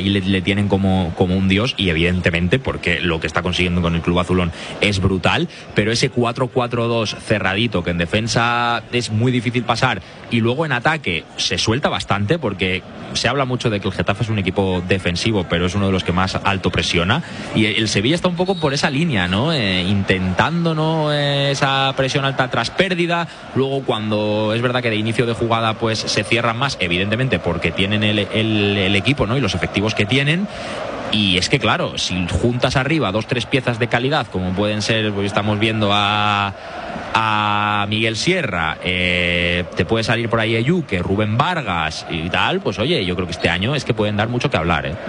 ahí le tienen como un dios, y evidentemente porque lo que está consiguiendo con el club azulón es brutal, pero ese 4-4-2 cerradito, que en defensa es muy difícil pasar y luego en ataque se suelta bastante, porque se habla mucho de que el Getafe es un equipo defensivo, pero es uno de los que más alto presiona, y el Sevilla está un poco por esa línea, ¿no? Intentando, ¿no? Esa presión alta tras pérdida. Luego, cuando es verdad que de inicio de jugada pues se cierran más, evidentemente porque tienen el equipo, ¿no? Y los efectivos que tienen. Y es que claro, si juntas arriba 2-3 piezas de calidad, como pueden ser, pues estamos viendo a Miguel Sierra, te puede salir por ahí Eyuque, Rubén Vargas y tal, pues oye, yo creo que este año es que pueden dar mucho que hablar, ¿eh?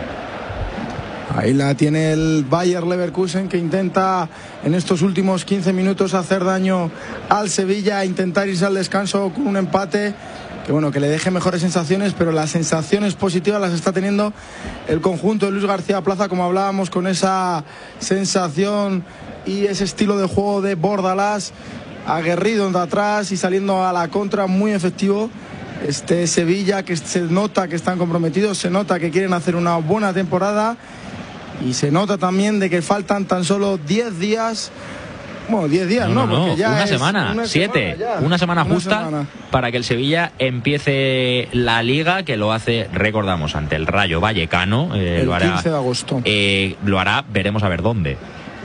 Ahí la tiene el Bayer Leverkusen, que intenta en estos últimos 15 minutos hacer daño al Sevilla, intentar irse al descanso con un empate que bueno, que le deje mejores sensaciones, pero las sensaciones positivas las está teniendo el conjunto de Luis García Plaza, como hablábamos, con esa sensación y ese estilo de juego de Bordalás, aguerrido de atrás y saliendo a la contra, muy efectivo. Este Sevilla, que se nota que están comprometidos, se nota que quieren hacer una buena temporada, y se nota también de que faltan tan solo 10 días. Bueno, 10 días, no, porque ya una semana, 7, una semana justa para que el Sevilla empiece la Liga, que lo hace, recordamos, ante el Rayo Vallecano. El lo hará 15 de agosto. Lo hará, veremos a ver dónde.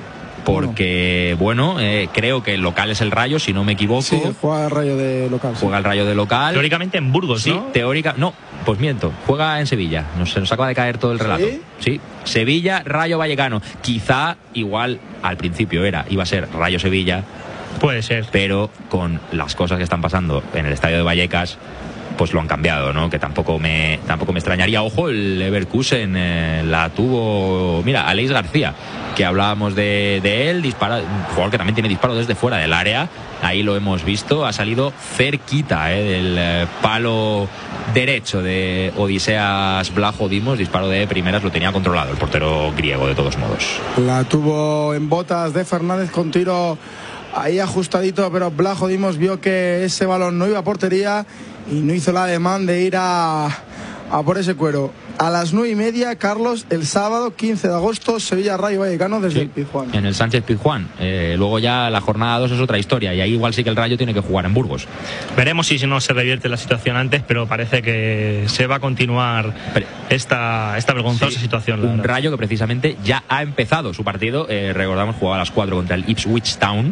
Porque, creo que el local es el Rayo, si no me equivoco. Sí, juega el Rayo de local. Juega el Rayo de local. Teóricamente en Burgos, sí, ¿no? No, pues miento. Juega en Sevilla. Se nos acaba de caer todo el relato. Sí. Sevilla, Rayo Vallecano. Quizá, igual, al principio iba a ser Rayo Sevilla. Puede ser. Pero con las cosas que están pasando en el estadio de Vallecas, pues lo han cambiado, ¿no? Que tampoco me extrañaría. Ojo, el Leverkusen la tuvo, mira, Aleix García, que hablábamos de él, un jugador que también tiene disparo desde fuera del área. Ahí lo hemos visto, ha salido cerquita del palo derecho de Odiseas Blajo Dimos, disparo de primeras, lo tenía controlado el portero griego de todos modos. La tuvo en botas de Fernández con tiro ahí ajustadito, pero Blajo Dimos vio que ese balón no iba a portería y no hizo el ademán de ir a por ese cuero. A las 9:30, Carlos, el sábado 15 de agosto, Sevilla Rayo Vallecano desde el Pizjuán. En el Sánchez Pizjuán. Luego ya la jornada 2 es otra historia, y ahí igual sí que el Rayo tiene que jugar en Burgos. Veremos si no se revierte la situación antes, pero parece que se va a continuar esta vergonzosa situación. Un Rayo que precisamente ya ha empezado su partido. Recordamos, jugaba a las 4 contra el Ipswich Town.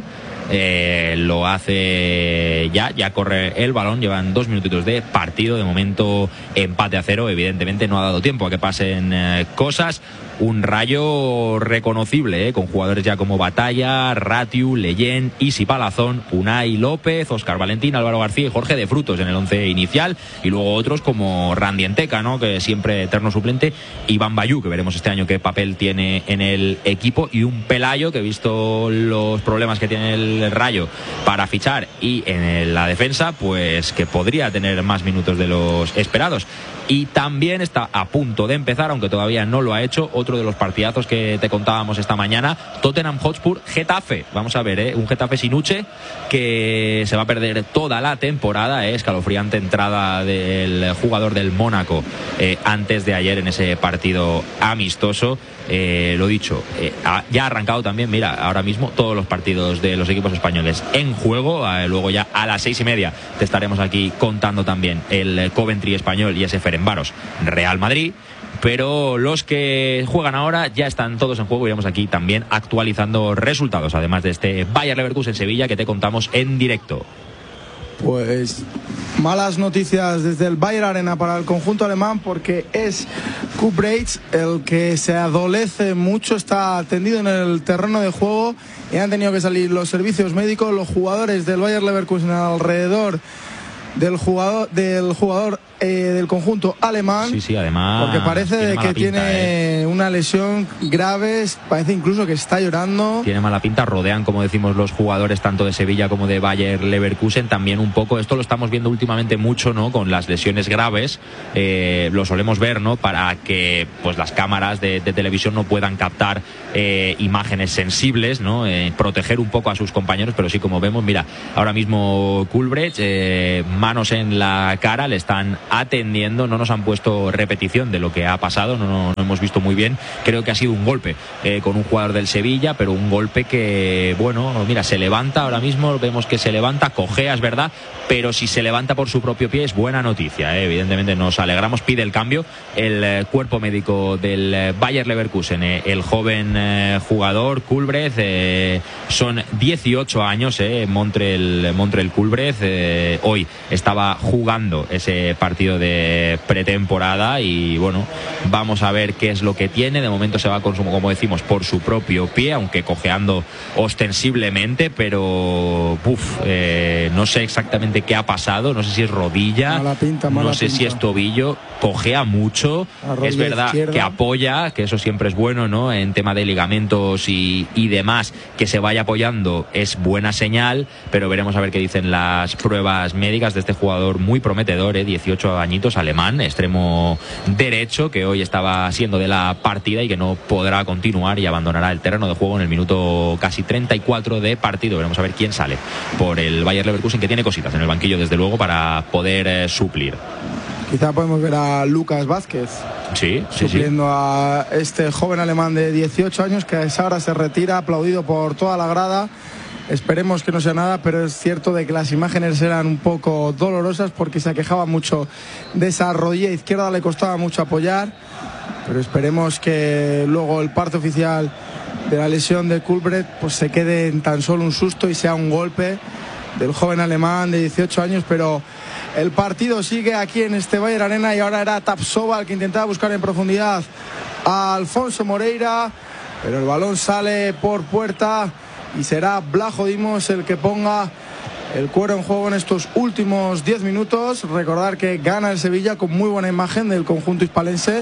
Lo hace ya corre el balón, llevan 2 minutitos de partido, de momento empate a 0, evidentemente no ha dado tiempo a que pasen cosas. Un Rayo reconocible, con jugadores ya como Batalla, Ratiu, Leyen, Isi Palazón, Unai López, Óscar Valentín, Álvaro García y Jorge de Frutos en el 11 inicial, y luego otros como Randy Enteca, ¿no? Que siempre eterno suplente, Iván Bayú, que veremos este año qué papel tiene en el equipo, y un Pelayo que, visto los problemas que tiene el Rayo para fichar y en la defensa, pues que podría tener más minutos de los esperados. Y también está a punto de empezar, aunque todavía no lo ha hecho, otro de los partidazos que te contábamos esta mañana, Tottenham Hotspur Getafe. Vamos a ver, un Getafe sin Uche, que se va a perder toda la temporada, escalofriante entrada del jugador del Mónaco antes de ayer en ese partido amistoso. Lo dicho, ya ha arrancado también, mira, ahora mismo todos los partidos de los equipos españoles en juego. Luego ya a las 6:30 te estaremos aquí contando también el Coventry español y ese Ferencváros Real Madrid. Pero los que juegan ahora ya están todos en juego. Iremos aquí también actualizando resultados, además de este Bayer Leverkusen Sevilla que te contamos en directo. Pues malas noticias desde el Bayer Arena para el conjunto alemán, porque es Kupreitz el que se adolece mucho, está tendido en el terreno de juego y han tenido que salir los servicios médicos, los jugadores del Bayer Leverkusen alrededor del jugador del conjunto alemán. Sí, además, porque parece de que tiene una lesión grave, parece incluso que está llorando. Tiene mala pinta, rodean, como decimos, los jugadores tanto de Sevilla como de Bayer Leverkusen también un poco. Esto lo estamos viendo últimamente mucho, ¿no? Con las lesiones graves, lo solemos ver, ¿no? Para que pues las cámaras de televisión no puedan captar imágenes sensibles, ¿no? Proteger un poco a sus compañeros, pero sí, como vemos, mira, ahora mismo Kulbrecht, manos en la cara, le están atendiendo, no nos han puesto repetición de lo que ha pasado, no hemos visto muy bien, creo que ha sido un golpe con un jugador del Sevilla, pero un golpe que, bueno, mira, se levanta ahora mismo, vemos que se levanta, cojea, es verdad, pero si se levanta por su propio pie es buena noticia, evidentemente nos alegramos, pide el cambio el cuerpo médico del Bayer Leverkusen, el joven jugador Kulbreth, son 18 años, Montrell Kulbreth, hoy estaba jugando ese partido de pretemporada y bueno, vamos a ver qué es lo que tiene. De momento se va con como decimos, por su propio pie, aunque cojeando ostensiblemente, pero no sé exactamente qué ha pasado, no sé si es rodilla, no sé si es tobillo, cojea mucho, es verdad izquierda, que apoya, que eso siempre es bueno, ¿no? En tema de ligamentos y demás, que se vaya apoyando es buena señal, pero veremos a ver qué dicen las pruebas médicas de este jugador muy prometedor, 18 añitos, alemán, extremo derecho, que hoy estaba siendo de la partida y que no podrá continuar y abandonará el terreno de juego en el minuto casi 34 de partido. Veremos a ver quién sale por el Bayer Leverkusen, que tiene cositas en el banquillo desde luego para poder suplir. Quizá podemos ver a Lucas Vázquez supliendo a este joven alemán de 18 años que ahora se retira, aplaudido por toda la grada. Esperemos que no sea nada, pero es cierto de que las imágenes eran un poco dolorosas porque se aquejaba mucho de esa rodilla izquierda, le costaba mucho apoyar, pero esperemos que luego el parte oficial de la lesión de Kulbreth pues se quede en tan solo un susto y sea un golpe del joven alemán de 18 años, pero el partido sigue aquí en este Bayer Arena y ahora era Tapsova el que intentaba buscar en profundidad a Alfonso Moreira, pero el balón sale por puerta y será Blajo Dimos el que ponga el cuero en juego en estos últimos 10 minutos. Recordar que gana el Sevilla con muy buena imagen del conjunto hispalense,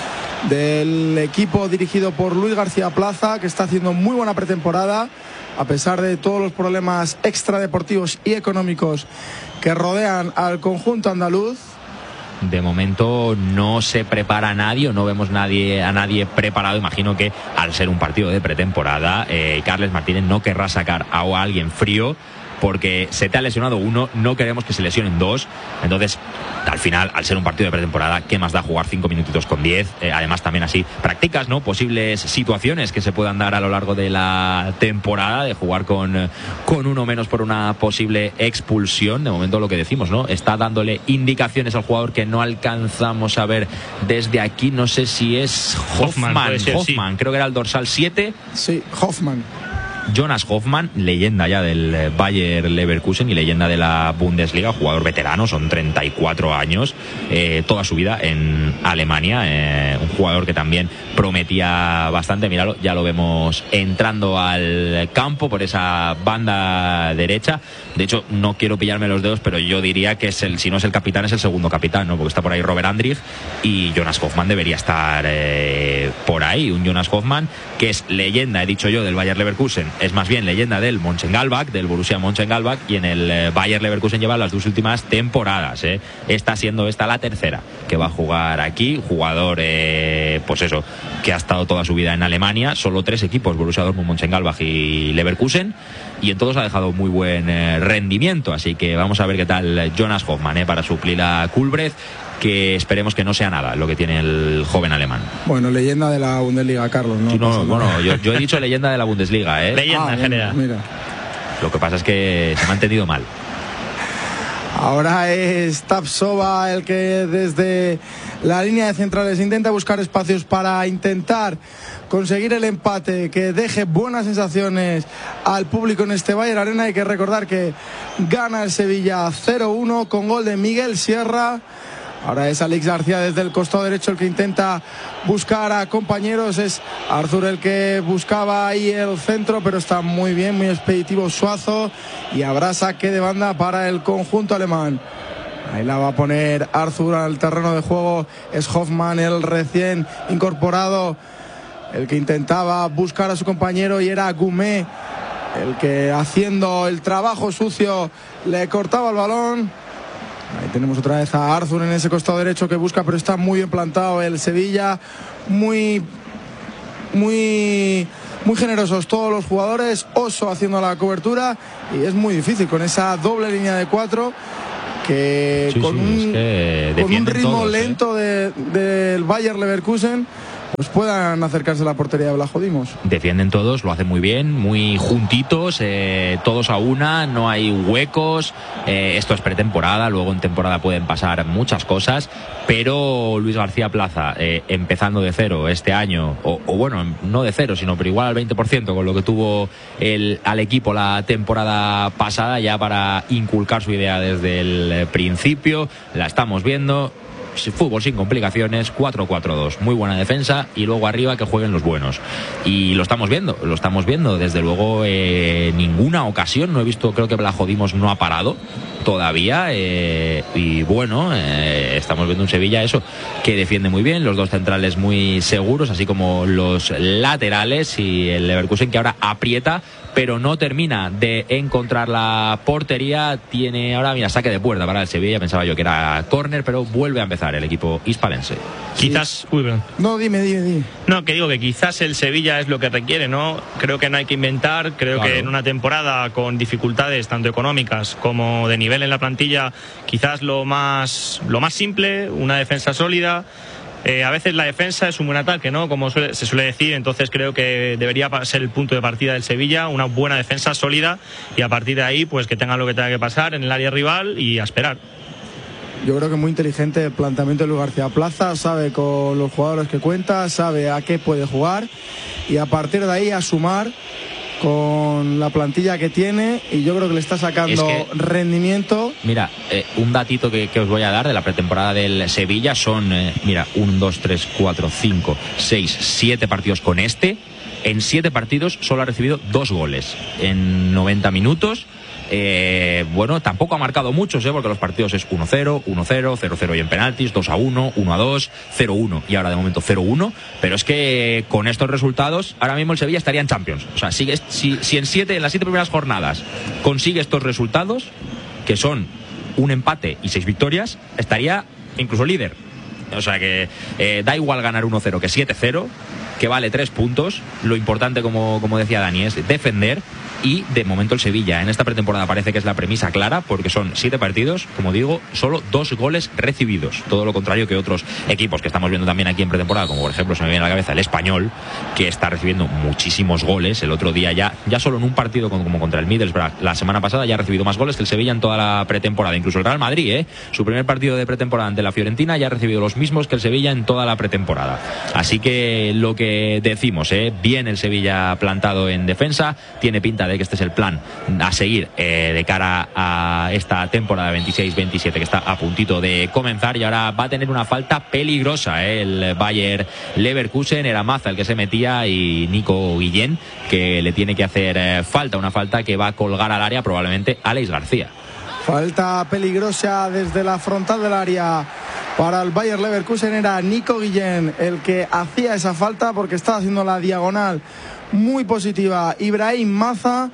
del equipo dirigido por Luis García Plaza, que está haciendo muy buena pretemporada a pesar de todos los problemas extradeportivos y económicos que rodean al conjunto andaluz. De momento no se prepara nadie o no vemos a nadie preparado. Imagino que al ser un partido de pretemporada, Carles Martínez no querrá sacar a alguien frío, porque se te ha lesionado uno, no queremos que se lesionen dos. Entonces, al final, al ser un partido de pretemporada, ¿qué más da jugar 5 minutitos con 10? Además, también así practicas, ¿no?, posibles situaciones que se puedan dar a lo largo de la temporada, de jugar con uno menos por una posible expulsión. De momento, lo que decimos, ¿no?, está dándole indicaciones al jugador que no alcanzamos a ver desde aquí. No sé si es Hoffman, sí. Creo que era el dorsal 7. Sí, Hoffman. Jonas Hoffman, leyenda ya del Bayer Leverkusen y leyenda de la Bundesliga, jugador veterano, son 34 años, toda su vida en Alemania, un jugador que también prometía bastante. Míralo, ya lo vemos entrando al campo por esa banda derecha. De hecho, no quiero pillarme los dedos, pero yo diría que si no es el capitán, es el segundo capitán, ¿no?, porque está por ahí Robert Andrich y Jonas Hoffman debería estar por ahí. Un Jonas Hoffman que es leyenda, he dicho yo, del Bayer Leverkusen, es más bien leyenda del Mönchengladbach, del Borussia Mönchengladbach, y en el Bayer Leverkusen lleva las 2 últimas temporadas, Está siendo esta la tercera que va a jugar aquí. Jugador, pues eso, que ha estado toda su vida en Alemania, solo 3 equipos, Borussia Dortmund, Mönchengladbach y Leverkusen, y en todos ha dejado muy buen rendimiento, así que vamos a ver qué tal Jonas Hoffman, para suplir a Kulbreth, que esperemos que no sea nada lo que tiene el joven alemán. Bueno, leyenda de la Bundesliga, Carlos, ¿no? Sí, bueno, yo he dicho leyenda de la Bundesliga, Leyenda en general. Mira. Lo que pasa es que se me ha entendido mal. Ahora es Tapsova el que desde la línea de centrales intenta buscar espacios para intentar conseguir el empate que deje buenas sensaciones al público en este Bayer Arena. Hay que recordar que gana el Sevilla 0-1 con gol de Miguel Sierra. Ahora es Alex García desde el costado derecho el que intenta buscar a compañeros. Es Arthur el que buscaba ahí el centro, pero está muy bien, muy expeditivo Suazo. Y habrá saque de banda para el conjunto alemán. Ahí la va a poner Arthur al terreno de juego. Es Hoffman el recién incorporado, el que intentaba buscar a su compañero, y era Gumé el que, haciendo el trabajo sucio, le cortaba el balón. Ahí tenemos otra vez a Arthur en ese costado derecho que busca, pero está muy bien plantado el Sevilla. Muy generosos todos los jugadores. Oso haciendo la cobertura, y es muy difícil con esa doble línea de 4 que sí, con un ritmo todos, lento del Bayer Leverkusen pues puedan acercarse a la portería de Blajotimos. Defienden todos, lo hacen muy bien, muy juntitos, todos a una, no hay huecos. Esto es pretemporada, luego en temporada pueden pasar muchas cosas, pero Luis García Plaza, empezando de cero este año, o bueno, no de cero, sino pero igual al 20% con lo que tuvo al equipo la temporada pasada, ya para inculcar su idea desde el principio. La estamos viendo. Fútbol sin complicaciones, 4-4-2, muy buena defensa, y luego arriba que jueguen los buenos, y lo estamos viendo, desde luego. Ninguna ocasión no he visto, creo que Blajotimos no ha parado todavía, y bueno, estamos viendo un Sevilla eso, que defiende muy bien, los dos centrales muy seguros, así como los laterales, y el Leverkusen que ahora aprieta pero no termina de encontrar la portería. Tiene ahora, mira, saque de puerta para el Sevilla. Pensaba yo que era córner, pero vuelve a empezar el equipo hispalense. Quizás... Uy, perdón. No, dime. No, que digo que quizás el Sevilla es lo que requiere, ¿no? Creo que no hay que inventar. Creo que en una temporada con dificultades tanto económicas como de nivel en la plantilla, quizás lo más simple, una defensa sólida. A veces la defensa es un buen ataque, ¿no? Como se suele decir. Entonces creo que debería ser el punto de partida del Sevilla, una buena defensa sólida, y a partir de ahí pues que tenga lo que tenga que pasar en el área rival y a esperar. Yo creo que muy inteligente el planteamiento de Luis García Plaza, sabe con los jugadores que cuenta, sabe a qué puede jugar, y a partir de ahí a sumar con la plantilla que tiene, y yo creo que le está sacando rendimiento. Mira, un datito que os voy a dar de la pretemporada del Sevilla son, mira, 1, 2, 3, 4, 5, 6, 7 partidos con este. En 7 partidos solo ha recibido 2 goles en 90 minutos. Bueno, tampoco ha marcado muchos, porque los partidos es 1-0, 1-0, 0-0 y en penaltis, 2-1, 1-2, 0-1 y ahora de momento 0-1. Pero es que con estos resultados ahora mismo el Sevilla estaría en Champions. O sea, si en las 7 primeras jornadas consigue estos resultados, que son un empate y 6 victorias, estaría incluso líder. O sea que da igual ganar 1-0 que 7-0, que vale 3 puntos. Lo importante, como decía Dani, es defender. Y de momento el Sevilla en esta pretemporada parece que es la premisa clara, porque son 7 partidos, como digo, solo 2 goles recibidos. Todo lo contrario que otros equipos que estamos viendo también aquí en pretemporada, como por ejemplo se me viene a la cabeza el Español, que está recibiendo muchísimos goles. El otro día ya solo en un partido como contra el Middlesbrough la semana pasada ya ha recibido más goles que el Sevilla en toda la pretemporada. Incluso el Real Madrid, su primer partido de pretemporada ante la Fiorentina, ya ha recibido los mismos que el Sevilla en toda la pretemporada. Así que lo que decimos, bien el Sevilla plantado en defensa, tiene pinta de que este es el plan a seguir de cara a esta temporada 26-27 que está a puntito de comenzar. Y ahora va a tener una falta peligrosa el Bayer Leverkusen. Era Maza el que se metía y Nico Guillén que le tiene que hacer falta, una falta que va a colgar al área probablemente Alex García. Falta peligrosa desde la frontal del área para el Bayer Leverkusen. Era Nico Guillén el que hacía esa falta, porque estaba haciendo la diagonal muy positiva Ibrahim Maza,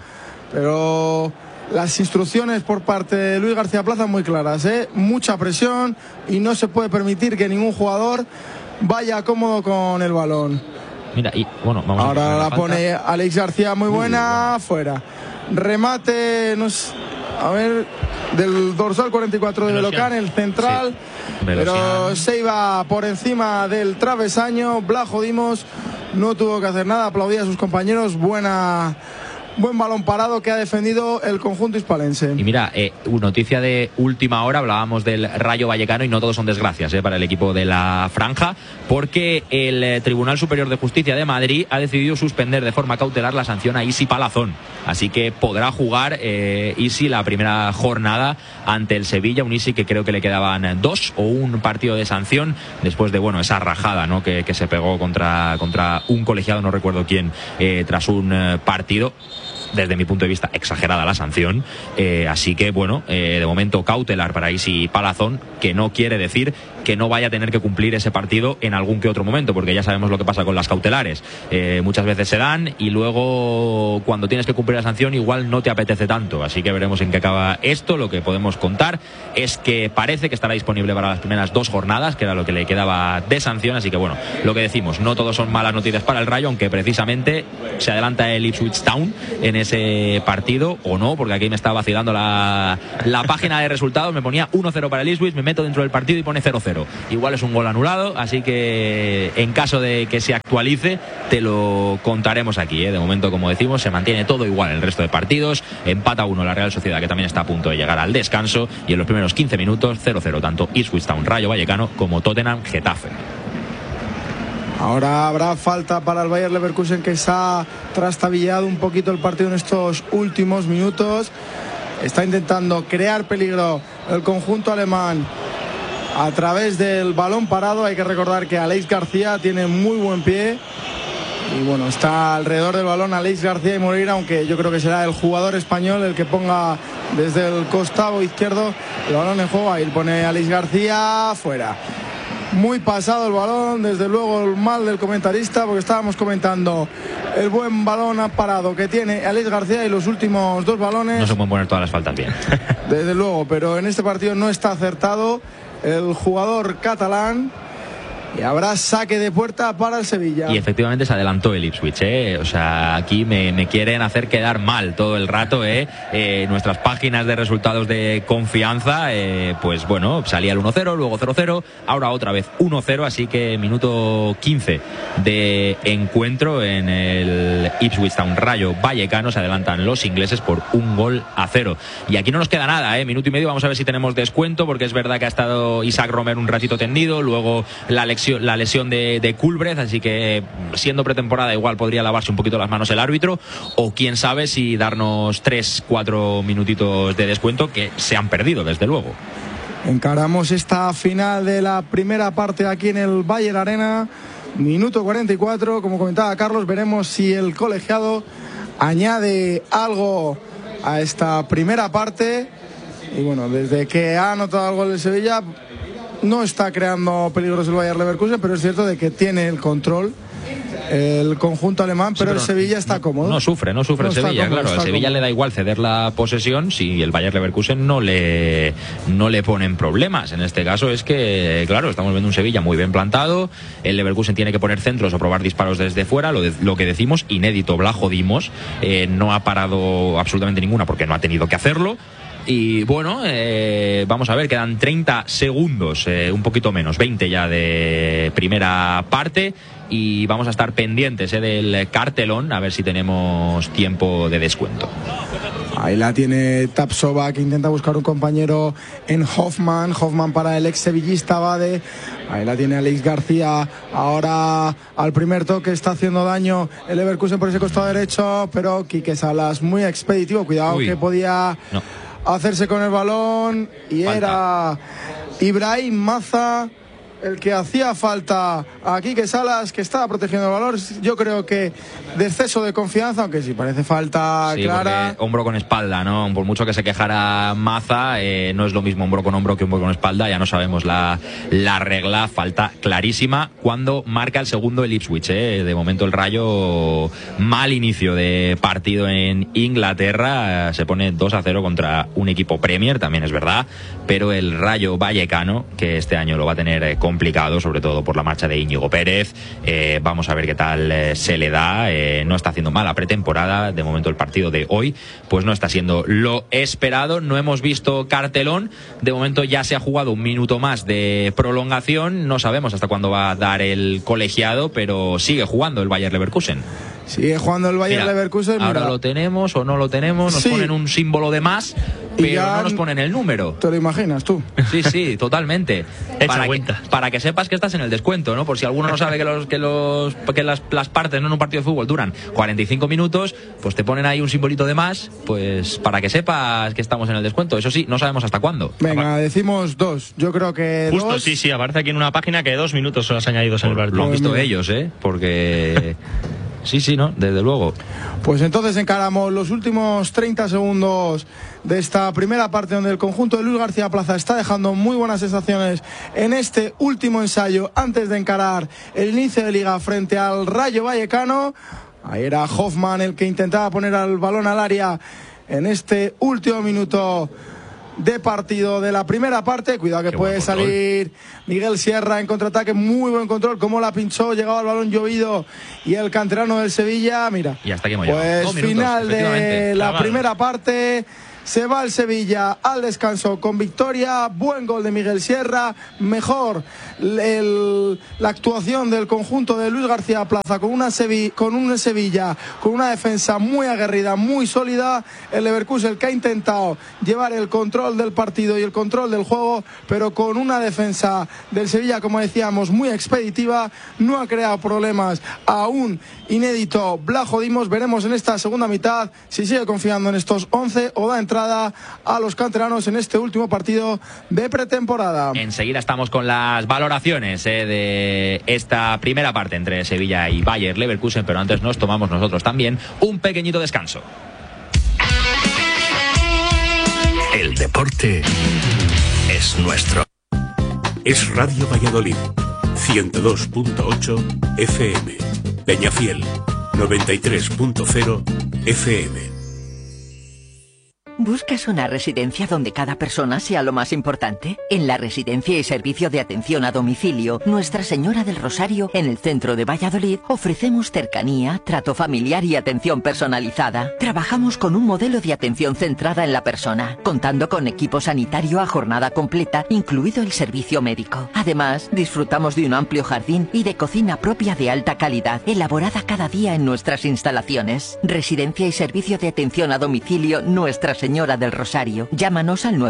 pero las instrucciones por parte de Luis García Plaza muy claras, mucha presión, y no se puede permitir que ningún jugador vaya cómodo con el balón. Mira, y bueno, vamos ahora la pone Alex García, muy buena, fuera. Remate, a ver, del dorsal 44 de Belocán, el central, sí, pero se iba por encima del travesaño. Blajotimos no tuvo que hacer nada, aplaudía a sus compañeros. Buen balón parado que ha defendido el conjunto hispalense. Y mira, noticia de última hora, hablábamos del Rayo Vallecano y no todos son desgracias para el equipo de la Franja, porque el Tribunal Superior de Justicia de Madrid ha decidido suspender de forma cautelar la sanción a Isi Palazón. Así que podrá jugar Isi la primera jornada ante el Sevilla, un Isi que creo que le quedaban 2 o un partido de sanción después de esa rajada, ¿no? que se pegó contra un colegiado, no recuerdo quién, tras un partido. Desde mi punto de vista, exagerada la sanción. Así que, de momento cautelar para Isi Palazón, que no quiere decir que no vaya a tener que cumplir ese partido en algún que otro momento, porque ya sabemos lo que pasa con las cautelares. Muchas veces se dan y luego, cuando tienes que cumplir la sanción, igual no te apetece tanto. Así que veremos en qué acaba esto. Lo que podemos contar es que parece que estará disponible para las primeras 2 jornadas, que era lo que le quedaba de sanción. Así que, lo que decimos, no todos son malas noticias para el Rayo, aunque precisamente se adelanta el Ipswich Town en ese partido, o no, porque aquí me está vacilando la página de resultados. Me ponía 1-0 para el Ipswich, me meto dentro del partido y pone 0-0. Igual es un gol anulado, así que en caso de que se actualice te lo contaremos aquí, ¿eh? De momento, como decimos, se mantiene todo igual en el resto de partidos. Empata 1 la Real Sociedad, que también está a punto de llegar al descanso, y en los primeros 15 minutos 0-0 tanto Ipswich Town Rayo Vallecano como Tottenham Getafe. Ahora habrá falta para el Bayer Leverkusen, que se ha trastabillado un poquito el partido en estos últimos minutos. Está intentando crear peligro el conjunto alemán a través del balón parado. Hay que recordar que Aleix García tiene muy buen pie. Y bueno, está alrededor del balón Aleix García y Moreira, aunque yo creo que será el jugador español el que ponga desde el costado izquierdo el balón en juego. Ahí pone Aleix García, fuera. Muy pasado el balón, desde luego el mal del comentarista, porque estábamos comentando el buen balón parado que tiene Aleix García y los últimos 2 balones. No se pueden poner todas las faltas bien. Desde luego, pero en este partido no está acertado el jugador catalán. Y habrá saque de puerta para el Sevilla. Y efectivamente se adelantó el Ipswich, ¿eh? O sea, aquí me quieren hacer quedar mal todo el rato, ¿eh? Nuestras páginas de resultados de confianza, pues bueno, salía el 1-0, luego 0-0, ahora otra vez 1-0, así que minuto 15 de encuentro en el Ipswich Town Rayo Vallecano. Se adelantan los ingleses por 1-0. Y aquí no nos queda nada, ¿eh? Minuto y medio, vamos a ver si tenemos descuento, porque es verdad que ha estado Isaac Romero un ratito tendido, luego la lesión de Culbreth, así que siendo pretemporada igual podría lavarse un poquito las manos el árbitro, o quién sabe si darnos 3-4 minutitos de descuento, que se han perdido desde luego. Encaramos esta final de la primera parte aquí en el Bayer Arena, minuto 44, como comentaba Carlos, veremos si el colegiado añade algo a esta primera parte. Y bueno, desde que ha anotado el gol de Sevilla no está creando peligros el Bayer Leverkusen, pero es cierto de que tiene el control el conjunto alemán, pero sí, el Sevilla está cómodo. No sufre el Sevilla, claro. Al Sevilla le da igual ceder la posesión si el Bayer Leverkusen no le ponen problemas. En este caso es que, claro, estamos viendo un Sevilla muy bien plantado. El Leverkusen tiene que poner centros o probar disparos desde fuera. Lo que decimos, inédito, Blajo Dimos, no ha parado absolutamente ninguna porque no ha tenido que hacerlo. Y bueno, vamos a ver, quedan 30 segundos, un poquito menos, 20 ya de primera parte, y vamos a estar pendientes del cartelón, a ver si tenemos tiempo de descuento. Ahí la tiene Tapsova, que intenta buscar un compañero en Hoffman para el ex sevillista Bade. Ahí la tiene Aleix García, ahora al primer toque está haciendo daño el Leverkusen por ese costado derecho, pero Quique Salas muy expeditivo, cuidado. Uy, que podía hacerse con el balón, y falta. Era Ibrahim Maza el que hacía falta a Quique Salas, que estaba protegiendo el balón. Yo creo que de exceso de confianza, aunque sí parece falta clara. Hombro con espalda, ¿no? Por mucho que se quejara Maza, no es lo mismo hombro con hombro que hombro con espalda. Ya no sabemos la regla. Falta clarísima cuando marca el segundo el Ipswich, ¿eh? De momento el Rayo, mal inicio de partido en Inglaterra. Se pone 2-0 contra un equipo Premier, también es verdad, pero el Rayo Vallecano, que este año lo va a tener complicado, sobre todo por la marcha de Íñigo Pérez. Vamos a ver qué tal se le da. No está haciendo mala pretemporada. De momento el partido de hoy pues no está siendo lo esperado. No hemos visto cartelón. De momento ya se ha jugado un minuto más de prolongación. No sabemos hasta cuándo va a dar el colegiado, pero sigue jugando el Bayer Leverkusen. Sigue jugando el Bayer Leverkusen. Mira, ahora lo tenemos o no lo tenemos. Nos ponen un símbolo de más, pero no nos ponen el número. ¿Te lo imaginas tú? Sí, totalmente. Para que sepas que estás en el descuento, ¿no? Por si alguno no sabe que las partes, ¿no?, en un partido de fútbol duran 45 minutos, pues te ponen ahí un simbolito de más, pues para que sepas que estamos en el descuento. Eso sí, no sabemos hasta cuándo. Venga, decimos 2. Yo creo que justo 2. Sí, aparece aquí en una página que 2 minutos son los añadidos en el partido. Lo han visto ellos, porque... Sí, ¿no? Desde luego. Pues entonces encaramos los últimos 30 segundos de esta primera parte, donde el conjunto de Luis García Plaza está dejando muy buenas sensaciones en este último ensayo antes de encarar el inicio de liga frente al Rayo Vallecano. Ahí era Hoffman el que intentaba poner al balón al área en este último minuto de partido de la primera parte. Cuidado que puede salir Miguel Sierra en contraataque, muy buen control, como la pinchó, llegaba el balón llovido y el canterano del Sevilla, mira. Y hasta aquí hemos llegado. Pues final de la primera parte. Se va el Sevilla al descanso con victoria, buen gol de Miguel Sierra, mejor la actuación del conjunto de Luis García Plaza con un Sevilla, con una defensa muy aguerrida, muy sólida, el Leverkusen que ha intentado llevar el control del partido y el control del juego, pero con una defensa del Sevilla, como decíamos, muy expeditiva, no ha creado problemas a un inédito Blajo Dimos. Veremos en esta segunda mitad si sigue confiando en estos 11 o da entrada a los canteranos en este último partido de pretemporada. Enseguida estamos con las valoraciones de esta primera parte entre Sevilla y Bayer Leverkusen, pero antes nos tomamos nosotros también un pequeñito descanso. El deporte es nuestro. Es Radio Valladolid, 102.8 FM. Peñafiel, 93.0 FM. ¿Buscas una residencia donde cada persona sea lo más importante? En la Residencia y Servicio de Atención a Domicilio Nuestra Señora del Rosario, en el centro de Valladolid, ofrecemos cercanía, trato familiar y atención personalizada. Trabajamos con un modelo de atención centrada en la persona, contando con equipo sanitario a jornada completa, incluido el servicio médico. Además, disfrutamos de un amplio jardín y de cocina propia de alta calidad, elaborada cada día en nuestras instalaciones. Residencia y Servicio de Atención a Domicilio Nuestra Señora del Rosario. Llámanos al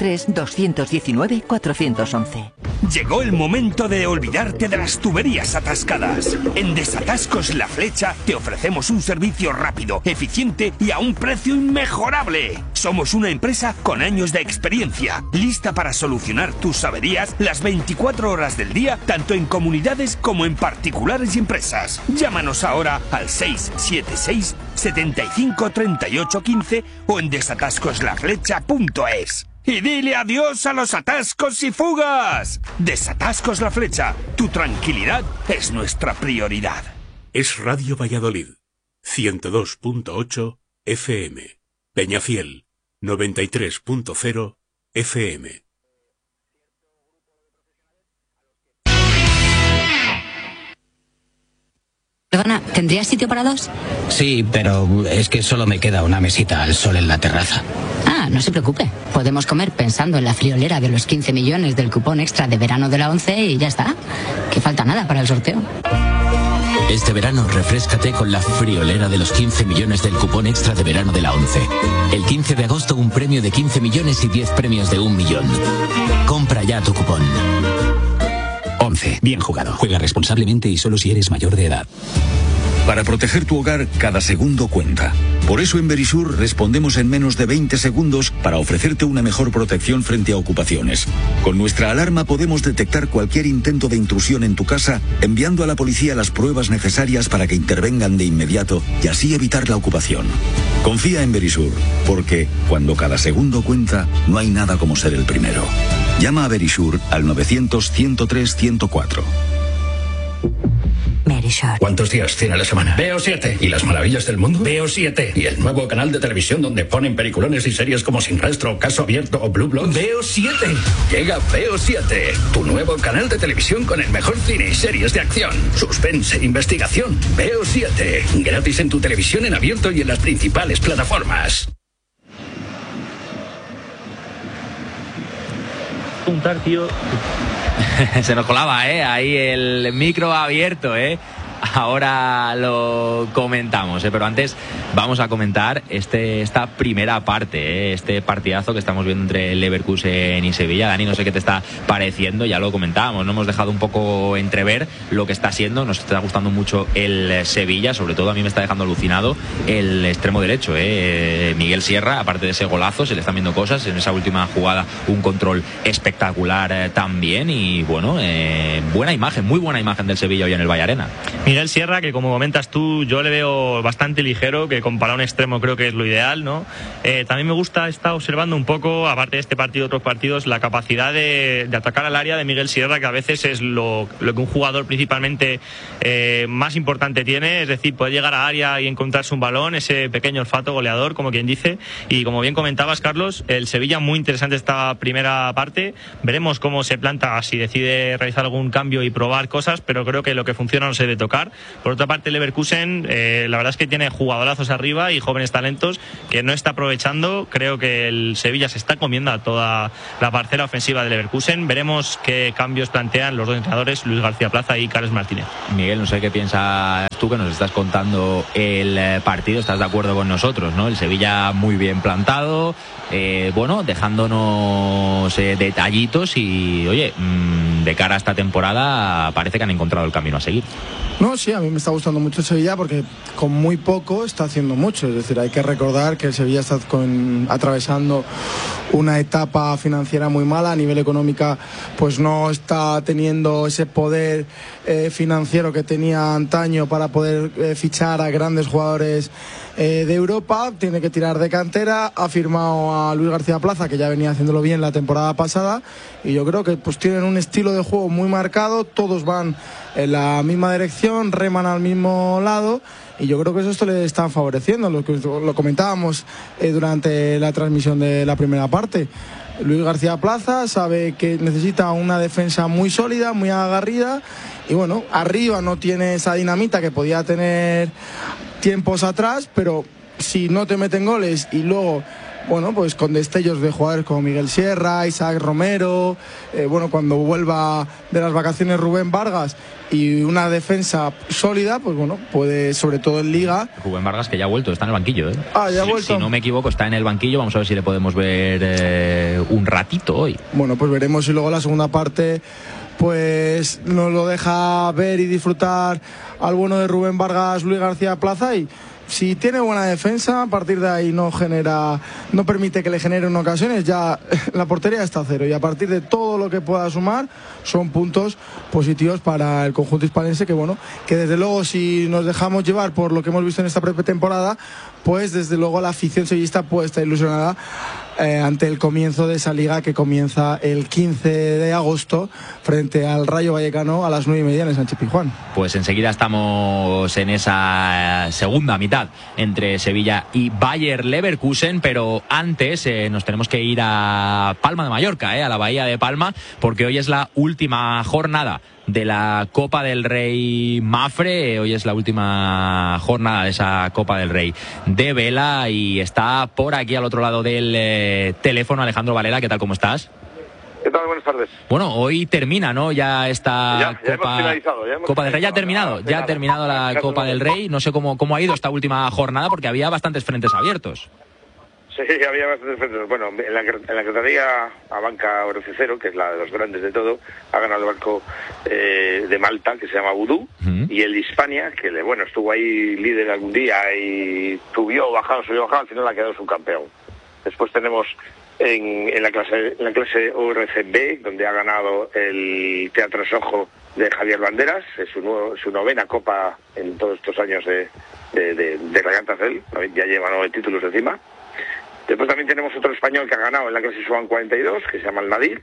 983-219-411. Llegó el momento de olvidarte de las tuberías atascadas. En Desatascos La Flecha te ofrecemos un servicio rápido, eficiente y a un precio inmejorable. Somos una empresa con años de experiencia, lista para solucionar tus averías las 24 horas del día, tanto en comunidades como en particulares y empresas. Llámanos ahora al 676 75 38 15 o en desatascoslaflecha.es. Y dile adiós a los atascos y fugas. Desatascos La Flecha. Tu tranquilidad es nuestra prioridad. Es Radio Valladolid, 102.8 FM. Peñafiel, 93.0 FM. Perdona, ¿tendrías sitio para dos? Sí, pero es que solo me queda una mesita al sol en la terraza. Ah, no se preocupe. Podemos comer pensando en la friolera de los 15 millones del cupón extra de verano de la 11 y ya está. Que falta nada para el sorteo. Este verano refréscate con la friolera de los 15 millones del cupón extra de verano de la 11. El 15 de agosto un premio de 15 millones y 10 premios de 1 millón. Compra ya tu cupón. 11. Bien jugado. Juega responsablemente y solo si eres mayor de edad. Para proteger tu hogar, cada segundo cuenta. Por eso en Verisur respondemos en menos de 20 segundos para ofrecerte una mejor protección frente a ocupaciones. Con nuestra alarma podemos detectar cualquier intento de intrusión en tu casa, enviando a la policía las pruebas necesarias para que intervengan de inmediato y así evitar la ocupación. Confía en Verisur, porque cuando cada segundo cuenta, no hay nada como ser el primero. Llama a Verisur al 900-103-104. ¿Cuántos días tiene la semana? Veo 7. ¿Y las maravillas del mundo? Veo 7. ¿Y el nuevo canal de televisión donde ponen peliculones y series como Sin Rastro, Caso Abierto o Blue Bloods? Veo 7. Llega Veo 7, tu nuevo canal de televisión con el mejor cine y series de acción, suspense, investigación. Veo 7. Gratis en tu televisión en abierto y en las principales plataformas. Juntar, tío. Se nos colaba, ahí el micro abierto, Ahora lo comentamos, pero antes vamos a comentar esta primera parte, este partidazo que estamos viendo entre Leverkusen y Sevilla. Dani, no sé qué te está pareciendo, ya lo comentábamos, no hemos dejado un poco entrever lo que está siendo. Nos está gustando mucho el Sevilla, sobre todo a mí me está dejando alucinado el extremo derecho, Miguel Sierra, aparte de ese golazo, se le están viendo cosas en esa última jugada, un control espectacular también, y bueno, buena imagen, muy buena imagen del Sevilla hoy en el Valle Arena. Mira, Miguel Sierra, que como comentas tú, yo le veo bastante ligero, que para un extremo creo que es lo ideal, ¿no? También me gusta, está observando un poco, aparte de este partido, otros partidos, la capacidad de atacar al área de Miguel Sierra, que a veces es lo que un jugador principalmente más importante tiene, es decir, puede llegar a área y encontrarse un balón, ese pequeño olfato goleador, como quien dice, y como bien comentabas, Carlos, el Sevilla muy interesante esta primera parte, veremos cómo se planta, si decide realizar algún cambio y probar cosas, pero creo que lo que funciona no se debe tocar. Por otra parte, Leverkusen, la verdad es que tiene jugadorazos arriba y jóvenes talentos que no está aprovechando. Creo que el Sevilla se está comiendo a toda la parcela ofensiva de Leverkusen. Veremos qué cambios plantean los dos entrenadores, Luis García Plaza y Carles Martínez. Miguel, no sé qué piensas tú, que nos estás contando el partido. ¿Estás de acuerdo con nosotros, no? El Sevilla muy bien plantado, bueno, dejándonos detallitos y, oye, de cara a esta temporada parece que han encontrado el camino a seguir. No, sí, a mí me está gustando mucho el Sevilla porque con muy poco está haciendo mucho. Es decir, hay que recordar que el Sevilla está atravesando una etapa financiera muy mala. A nivel económica, pues no está teniendo ese poder financiero que tenía antaño para poder fichar a grandes jugadores de Europa. Tiene que tirar de cantera. Ha firmado a Luis García Plaza, que ya venía haciéndolo bien la temporada pasada, y yo creo que pues tienen un estilo de juego muy marcado. Todos van en la misma dirección, reman al mismo lado, y yo creo que esto le está favoreciendo. Lo comentábamos durante la transmisión de la primera parte. Luis García Plaza sabe que necesita una defensa muy sólida, muy aguerrida, y bueno, arriba no tiene esa dinamita que podía tener tiempos atrás, pero si no te meten goles y luego, bueno, pues con destellos de jugadores como Miguel Sierra, Isaac Romero, bueno, cuando vuelva de las vacaciones Rubén Vargas y una defensa sólida, pues bueno, puede, sobre todo en Liga. Rubén Vargas, que ya ha vuelto, está en el banquillo, ¿eh? Ya ha vuelto. Si no me equivoco, está en el banquillo. Vamos a ver si le podemos ver un ratito hoy. Bueno, pues veremos si luego la segunda parte pues nos lo deja ver y disfrutar al bueno de Rubén Vargas, Luis García Plaza, y si tiene buena defensa, a partir de ahí no permite que le generen ocasiones, ya la portería está a cero, y a partir de todo lo que pueda sumar son puntos positivos para el conjunto hispalense, que bueno, que desde luego, si nos dejamos llevar por lo que hemos visto en esta pretemporada, pues desde luego la afición sevillista puede estar ilusionada ante el comienzo de esa liga, que comienza el 15 de agosto frente al Rayo Vallecano a las 9:30 en el Sánchez Pizjuán. Pues enseguida estamos en esa segunda mitad entre Sevilla y Bayer Leverkusen, pero antes nos tenemos que ir a Palma de Mallorca, a la Bahía de Palma, porque hoy es la última jornada de la Copa del Rey Mafre. Hoy es la última jornada de esa Copa del Rey de vela, y está por aquí al otro lado del teléfono Alejandro Valera. ¿Qué tal, cómo estás? ¿Qué tal? Buenas tardes. Bueno, hoy termina, ¿no? Ya esta ya Copa, hemos finalizado, Copa del Rey ya ha terminado. Ya ha terminado la Copa del Rey. No sé cómo ha ido esta última jornada, porque había bastantes frentes abiertos. Sí, había bastantes frentes. Bueno, en la categoría a banca Orocecero, que es la de los grandes de todo, ha ganado el banco de Malta, que se llama Vudú, y el de Hispania, que bueno, estuvo ahí líder algún día y subió, bajado, al final ha quedado subcampeón. Después tenemos en la clase ORCB, donde ha ganado el Teatro Sojo de Javier Banderas, es su novena copa en todos estos años de Regantacel, ya lleva 9 títulos encima. Después también tenemos otro español que ha ganado en la clase Swan 42, que se llama el Nadir.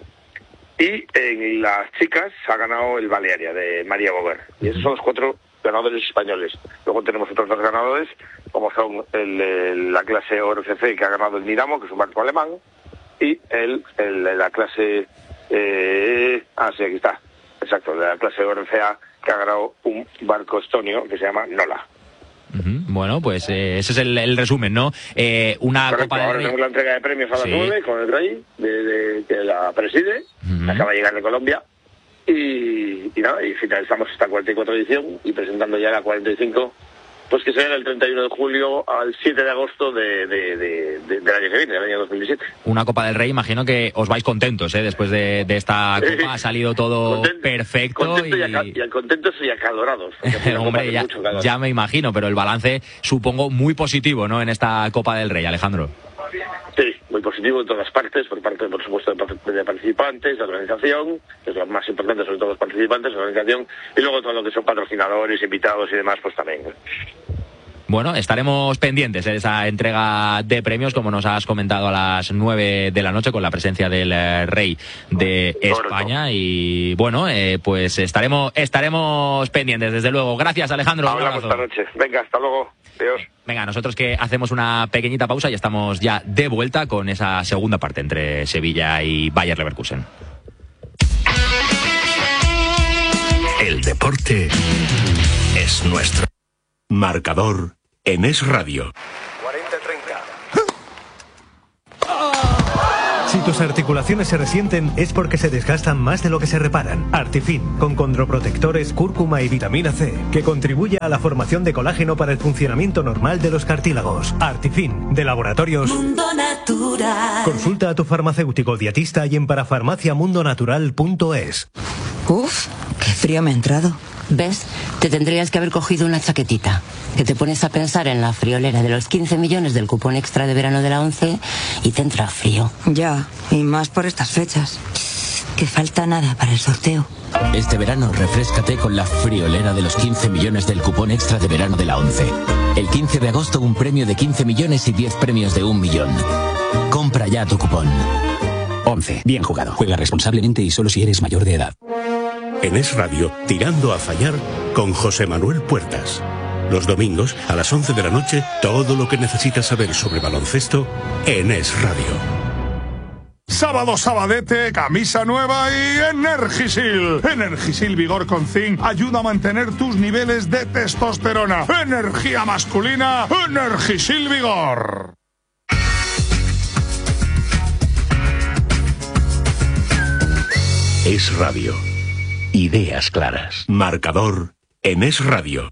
Y en las chicas ha ganado el Balearia, de María Bover. Y esos son los 4 ganadores españoles. Luego tenemos otros 2 ganadores, como son la clase ORCC, que ha ganado el Dinamo, que es un barco alemán. Y la clase... sí, aquí está. Exacto, la clase ORCA, que ha ganado un barco estonio, que se llama Nola. Bueno, pues ese es el resumen, ¿no? Una Correcto, Copa del ahora Rey. tenemos la entrega de premios a las 9 con el Rey, que la preside, acaba de llegar de Colombia, y nada, y finalizamos esta 44 edición y presentando ya la 45, pues que será el 31 de julio al 7 de agosto del año que viene, del año 2017. Una Copa del Rey, imagino que os vais contentos, después de esta Copa. Ha salido todo perfecto. Contentos y acalorados. Hombre, ya me imagino, pero el balance supongo muy positivo, ¿no?, en esta Copa del Rey, Alejandro. Sí, muy positivo de todas partes, por parte, por supuesto, de participantes, de organización, que es lo más importante, sobre todo los participantes, la organización, y luego todo lo que son patrocinadores, invitados y demás, pues también. Bueno, estaremos pendientes de esa entrega de premios, como nos has comentado, a las 9 de la noche, con la presencia del Rey de España. Y bueno, pues estaremos pendientes, desde luego. Gracias, Alejandro. Hablamos esta noche. Venga, hasta luego. Adiós. Venga, nosotros que hacemos una pequeñita pausa y estamos ya de vuelta con esa segunda parte entre Sevilla y Bayer Leverkusen. El deporte es nuestro. Marcador en Es Radio. 40-30. Si tus articulaciones se resienten es porque se desgastan más de lo que se reparan. Artifin, con condroprotectores, cúrcuma y vitamina C, que contribuye a la formación de colágeno para el funcionamiento normal de los cartílagos. Artifin, de Laboratorios Mundo Natural. Consulta a tu farmacéutico dietista y en parafarmaciamundonatural.es. Uf, qué frío me ha entrado. ¿Ves? Te tendrías que haber cogido una chaquetita. Que te pones a pensar en la friolera de los 15 millones del cupón extra de verano de la 11 y te entra frío. Ya, y más por estas fechas. Que falta nada para el sorteo. Este verano refréscate con la friolera de los 15 millones del cupón extra de verano de la 11. El 15 de agosto un premio de 15 millones y 10 premios de 1 millón. Compra ya tu cupón. 11. Bien jugado. Juega responsablemente y solo si eres mayor de edad. En Es Radio, Tirando a Fallar, con José Manuel Puertas. Los domingos, a las 11 de la noche, todo lo que necesitas saber sobre baloncesto en Es Radio. Sábado Sabadete, camisa nueva y Energisil. Energisil Vigor con Zinc ayuda a mantener tus niveles de testosterona. Energía masculina, Energisil Vigor. Es Radio. Ideas claras. Marcador en Es Radio.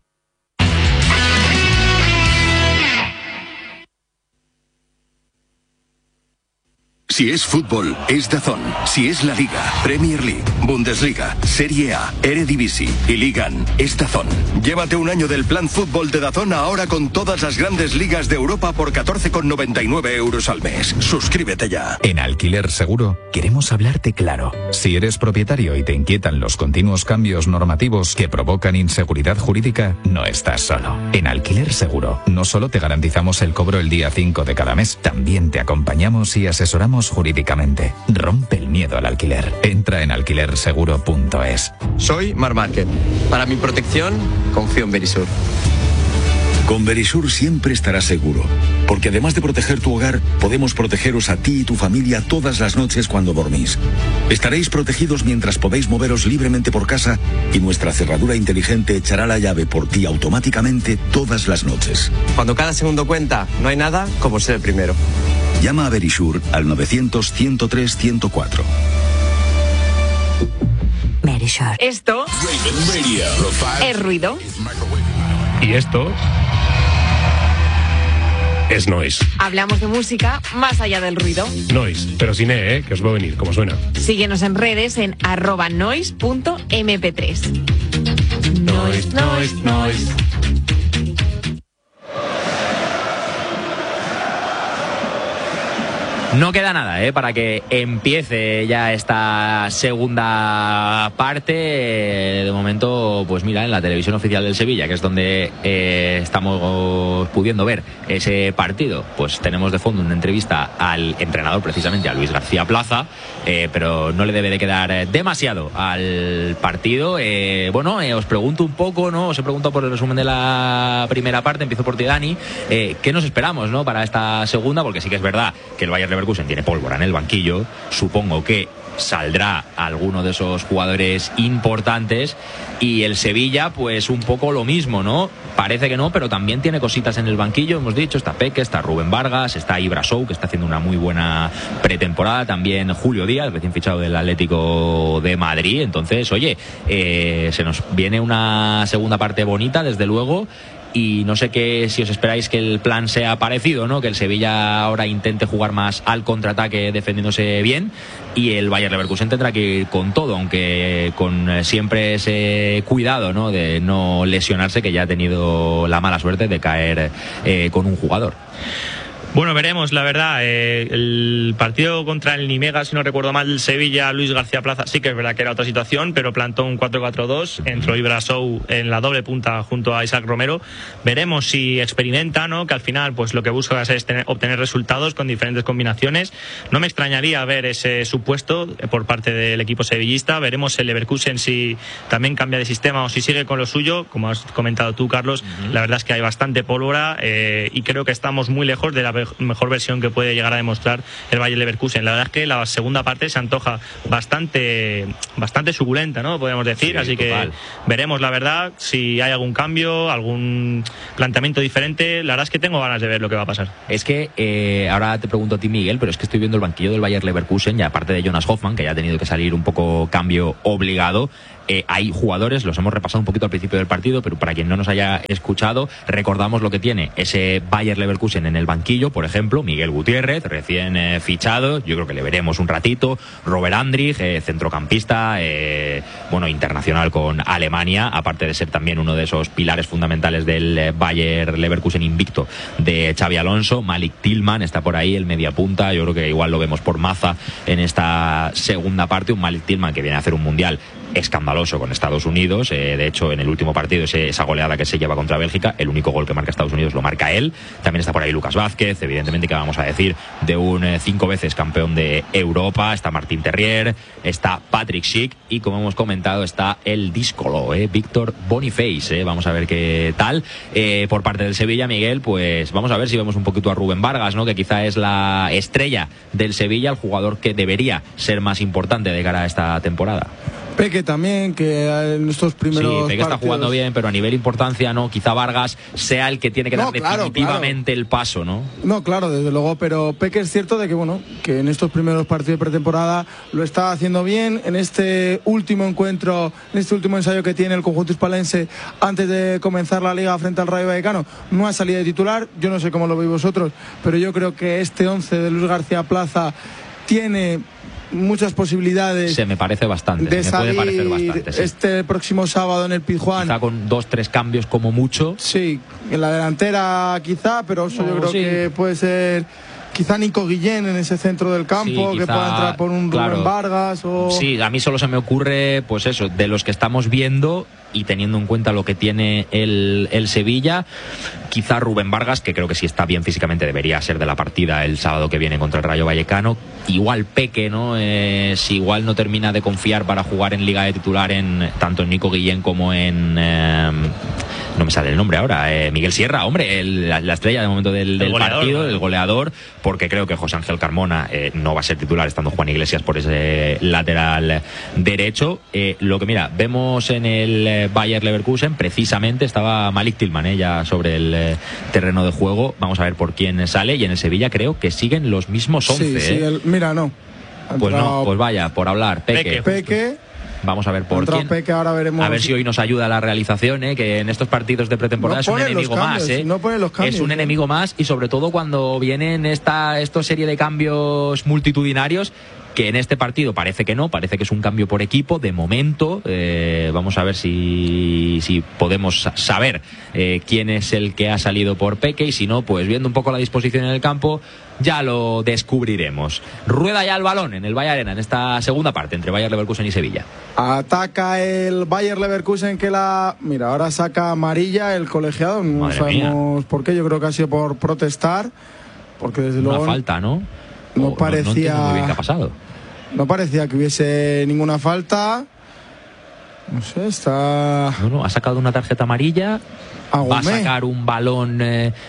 Si es fútbol, es DAZN. Si es la Liga, Premier League, Bundesliga, Serie A, Eredivisie y Ligan, es DAZN. Llévate un año del plan fútbol de DAZN ahora con todas las grandes ligas de Europa por 14,99 € al mes. Suscríbete ya. En Alquiler Seguro queremos hablarte claro. Si eres propietario y te inquietan los continuos cambios normativos que provocan inseguridad jurídica, no estás solo. En Alquiler Seguro no solo te garantizamos el cobro el día 5 de cada mes, también te acompañamos y asesoramos jurídicamente. Rompe el miedo al alquiler. Entra en alquilerseguro.es. Soy Mar Márquez. Para mi protección, confío en Verisur. Con Verisur siempre estarás seguro, porque además de proteger tu hogar, podemos protegeros a ti y tu familia todas las noches cuando dormís. Estaréis protegidos mientras podéis moveros libremente por casa y nuestra cerradura inteligente echará la llave por ti automáticamente todas las noches. Cuando cada segundo cuenta, no hay nada como ser el primero. Llama a Verisur al 900-103-104. Verisur. Esto es ruido. Y esto es noise. Hablamos de música más allá del ruido. Noise, pero sin E, que os va a venir, como suena. Síguenos en redes en @noise.mp3. Noise, noise, noise. No queda nada para que empiece ya esta segunda parte. De momento, pues mira, en la televisión oficial del Sevilla, que es donde estamos pudiendo ver ese partido, pues tenemos de fondo una entrevista al entrenador, precisamente a Luis García Plaza, pero no le debe de quedar demasiado al partido. Os pregunto un poco, ¿no? Os he preguntado por el resumen de la primera parte. Empiezo por ti, Dani. ¿Qué nos esperamos, ¿no?, para esta segunda? Porque sí que es verdad que el Bayer Leverkusen tiene pólvora en el banquillo. Supongo que saldrá alguno de esos jugadores importantes, y el Sevilla pues un poco lo mismo, ¿no? Parece que no, pero también tiene cositas en el banquillo. Hemos dicho, está Peque, está Rubén Vargas, está Ibra Sow, que está haciendo una muy buena pretemporada, también Julio Díaz, recién fichado del Atlético de Madrid. Entonces, oye, se nos viene una segunda parte bonita, desde luego. Y no sé si os esperáis que el plan sea parecido, ¿no? Que el Sevilla ahora intente jugar más al contraataque defendiéndose bien, y el Bayer Leverkusen tendrá que ir con todo, aunque con siempre ese cuidado, ¿no?, de no lesionarse, que ya ha tenido la mala suerte de caer con un jugador. Bueno, veremos, la verdad. El partido contra el Nimega, si no recuerdo mal, el Sevilla, Luis García Plaza, sí que es verdad que era otra situación, pero plantó un 4-4-2, entró Ibrasou en la doble punta junto a Isaac Romero. Veremos si experimenta, ¿no? Que al final pues lo que busca es obtener resultados con diferentes combinaciones. No me extrañaría ver ese supuesto por parte del equipo sevillista. Veremos el Leverkusen si también cambia de sistema o si sigue con lo suyo. Como has comentado tú, Carlos, la verdad es que hay bastante pólvora y creo que estamos muy lejos de la mejor versión que puede llegar a demostrar el Bayer Leverkusen. La verdad es que la segunda parte se antoja bastante suculenta, ¿no? Podemos decir, sí, así total. Que veremos, la verdad, si hay algún cambio, algún planteamiento diferente. La verdad es que tengo ganas de ver lo que va a pasar. Es que ahora te pregunto a ti, Miguel, pero es que estoy viendo el banquillo del Bayer Leverkusen y aparte de Jonas Hoffmann, que ya ha tenido que salir un poco cambio obligado, hay jugadores, los hemos repasado un poquito al principio del partido, pero para quien no nos haya escuchado, recordamos lo que tiene ese Bayer Leverkusen en el banquillo. Por ejemplo, Miguel Gutiérrez, recién fichado, yo creo que le veremos un ratito. Robert Andrich, centrocampista, internacional con Alemania, aparte de ser también uno de esos pilares fundamentales del Bayer Leverkusen invicto de Xabi Alonso. Malik Tillman está por ahí, el mediapunta, yo creo que igual lo vemos por Maza en esta segunda parte. Un Malik Tillman que viene a hacer un mundial escandaloso con Estados Unidos. De hecho, en el último partido, esa goleada que se lleva contra Bélgica, el único gol que marca Estados Unidos lo marca él. También está por ahí Lucas Vázquez, evidentemente, que vamos a decir, de un 5 veces campeón de Europa. Está Martín Terrier, está Patrick Schick y, como hemos comentado, está el díscolo, Víctor Boniface. Vamos a ver qué tal. Por parte del Sevilla, Miguel, pues vamos a ver si vemos un poquito a Rubén Vargas, ¿no? Que quizá es la estrella del Sevilla, el jugador que debería ser más importante de cara a esta temporada. Peque también, que en estos primeros Peque está jugando bien, pero a nivel importancia no, quizá Vargas sea el que tiene que dar definitivamente el paso, ¿no? No, claro, desde luego, pero Peque es cierto de que, que en estos primeros partidos de pretemporada lo está haciendo bien. En este último encuentro, en este último ensayo que tiene el conjunto hispalense antes de comenzar la liga frente al Rayo Vallecano, no ha salido de titular. Yo no sé cómo lo veis vosotros, pero yo creo que este 11 de Luis García Plaza tiene muchas posibilidades. Se me parece bastante. De salir puede parecer bastante, sí. Este próximo sábado en el Pizjuán. Quizá con 2-3 cambios como mucho. Sí, en la delantera quizá, pero eso yo creo que puede ser. Quizá Nico Guillén en ese centro del campo, que pueda entrar por un Rubén Vargas o... Sí, a mí solo se me ocurre, pues eso, de los que estamos viendo y teniendo en cuenta lo que tiene el Sevilla, quizá Rubén Vargas, que creo que si está bien físicamente debería ser de la partida el sábado que viene contra el Rayo Vallecano. Igual Peque, ¿no? Si igual no termina de confiar para jugar en Liga de titular tanto en Nico Guillén como en... no me sale el nombre ahora, Miguel Sierra, hombre, la estrella de momento del partido, el goleador, porque creo que José Ángel Carmona no va a ser titular estando Juan Iglesias por ese lateral derecho. Lo que vemos en el Bayer Leverkusen, precisamente estaba Malik Tillman ya sobre el terreno de juego. Vamos a ver por quién sale, y en el Sevilla creo que siguen los mismos 11. Sí, no. Pues no, pues vaya, por hablar, Peque. Vamos a ver por quién. Peque, ahora veremos. A ver si hoy nos ayuda la realización, que en estos partidos de pretemporada es un enemigo más. No pone los cambios, es un enemigo más, y sobre todo cuando vienen esta serie de cambios multitudinarios, que en este partido parece que no, parece que es un cambio por equipo de momento. Vamos a ver si podemos saber quién es el que ha salido por Peque, y si no, pues viendo un poco la disposición en el campo ya lo descubriremos. Rueda ya el balón en el Valle Arena en esta segunda parte entre Bayer Leverkusen y Sevilla. Ataca el Bayer Leverkusen, que mira, ahora saca amarilla el colegiado, no sabemos por qué. Yo creo que ha sido por protestar, porque desde luego una falta, ¿no? No parecía. No muy bien qué ha pasado. No parecía que hubiese ninguna falta. No sé, está... ha sacado una tarjeta amarilla. Va a sacar un balón...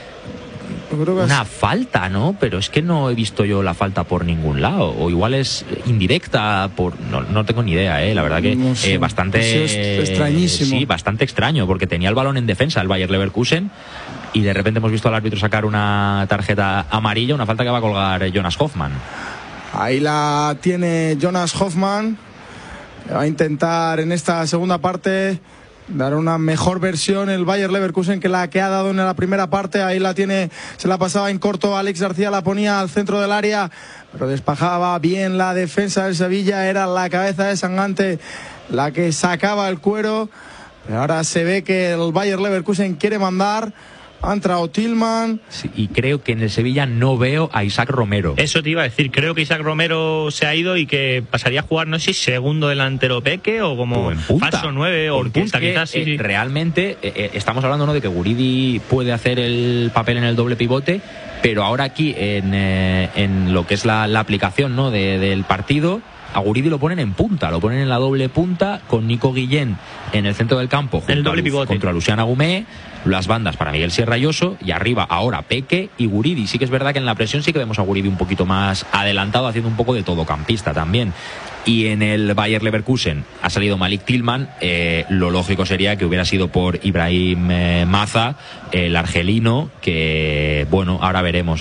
una falta, ¿no? Pero es que no he visto yo la falta por ningún lado. O igual es indirecta no tengo ni idea, la verdad que no sé, bastante... es extrañísimo. Sí, bastante extraño, porque tenía el balón en defensa el Bayer Leverkusen, y de repente hemos visto al árbitro sacar una tarjeta amarilla, una falta que va a colgar Jonas Hoffmann. Ahí la tiene Jonas Hoffmann. Va a intentar en esta segunda parte dar una mejor versión el Bayer Leverkusen que la que ha dado en la primera parte. Ahí la tiene, se la pasaba en corto Alex García, la ponía al centro del área, pero despajaba bien la defensa del Sevilla. Era la cabeza de Sangante la que sacaba el cuero, pero ahora se ve que el Bayer Leverkusen quiere mandar. ha entrado Tillman. Sí, y creo que en el Sevilla no veo a Isaac Romero. Eso te iba a decir, creo que Isaac Romero se ha ido y que pasaría a jugar, no sé si segundo delantero Peque o como falso 9 o orquesta, quizás. Sí. Realmente estamos hablando, ¿no?, de que Guridi puede hacer el papel en el doble pivote, pero ahora aquí en lo que es la aplicación, ¿no?, del partido, a Guridi lo ponen en punta, lo ponen en la doble punta con Nico Guillén en el centro del campo contra Lucián Agumé, las bandas para Miguel Sierra Lloso, y arriba ahora Peque y Guridi. Sí que es verdad que en la presión sí que vemos a Guridi un poquito más adelantado, haciendo un poco de todocampista también. Y en el Bayer Leverkusen ha salido Malik Tillman. Lo lógico sería que hubiera sido por Ibrahim Maza, el argelino, que bueno, ahora veremos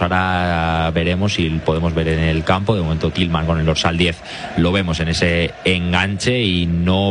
si podemos ver en el campo. De momento Tillman con el dorsal 10 lo vemos en ese enganche y no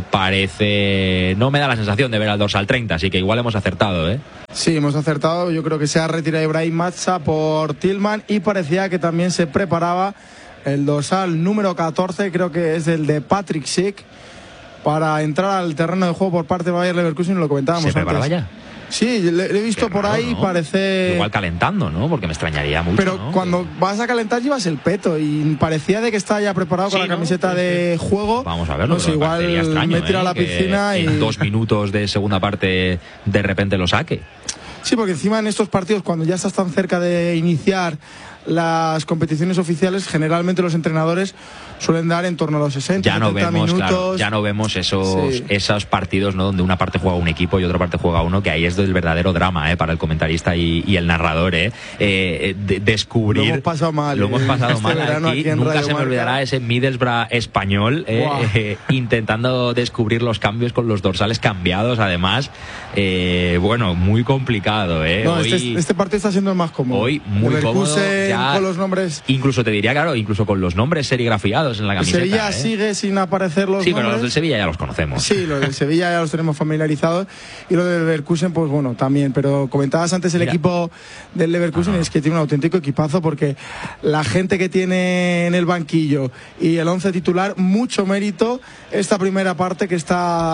me da la sensación de ver al dorsal 30, así que igual hemos acertado, ¿eh? Sí, hemos acertado. Yo creo que se ha retirado Ibrahim Maza por Tillman y parecía que también se preparaba el dorsal número 14, creo que es el de Patrick Schick, para entrar al terreno de juego por parte de Bayer Leverkusen. Lo comentábamos antes. ¿Se preparaba ya? Sí, le he visto por ahí, ¿no? Parece... Igual calentando, ¿no? Porque me extrañaría mucho, pero ¿no? Cuando vas a calentar llevas el peto y parecía de que está ya preparado con la camiseta de juego. Vamos a verlo. No sé, igual extraño, me tira a la piscina y... en 2 minutos de segunda parte de repente lo saque. Sí, porque encima en estos partidos, cuando ya estás tan cerca de iniciar las competiciones oficiales, generalmente los entrenadores suelen dar en torno a los 60, ya no 70 vemos, minutos. Claro, ya no vemos esos partidos, ¿no?, donde una parte juega un equipo y otra parte juega uno, que ahí es el verdadero drama, para el comentarista y el narrador, descubrir. Lo hemos pasado mal. Lo hemos pasado mal aquí. Nunca se me olvidará ese Middlesbrough español intentando descubrir los cambios con los dorsales cambiados, además. Bueno, muy complicado, No, hoy, este partido está siendo el más cómodo. Hoy muy cómodo. Con los nombres. Incluso te diría, claro, incluso con los nombres serigrafiados en la camiseta. El Sevilla sigue sin aparecer los nombres. Sí, pero los del Sevilla ya los conocemos. Sí, los del Sevilla ya los tenemos familiarizados. Y lo del Leverkusen, pues bueno, también. Pero comentabas antes el equipo del Leverkusen, es que tiene un auténtico equipazo, porque la gente que tiene en el banquillo y el 11 titular, mucho mérito esta primera parte que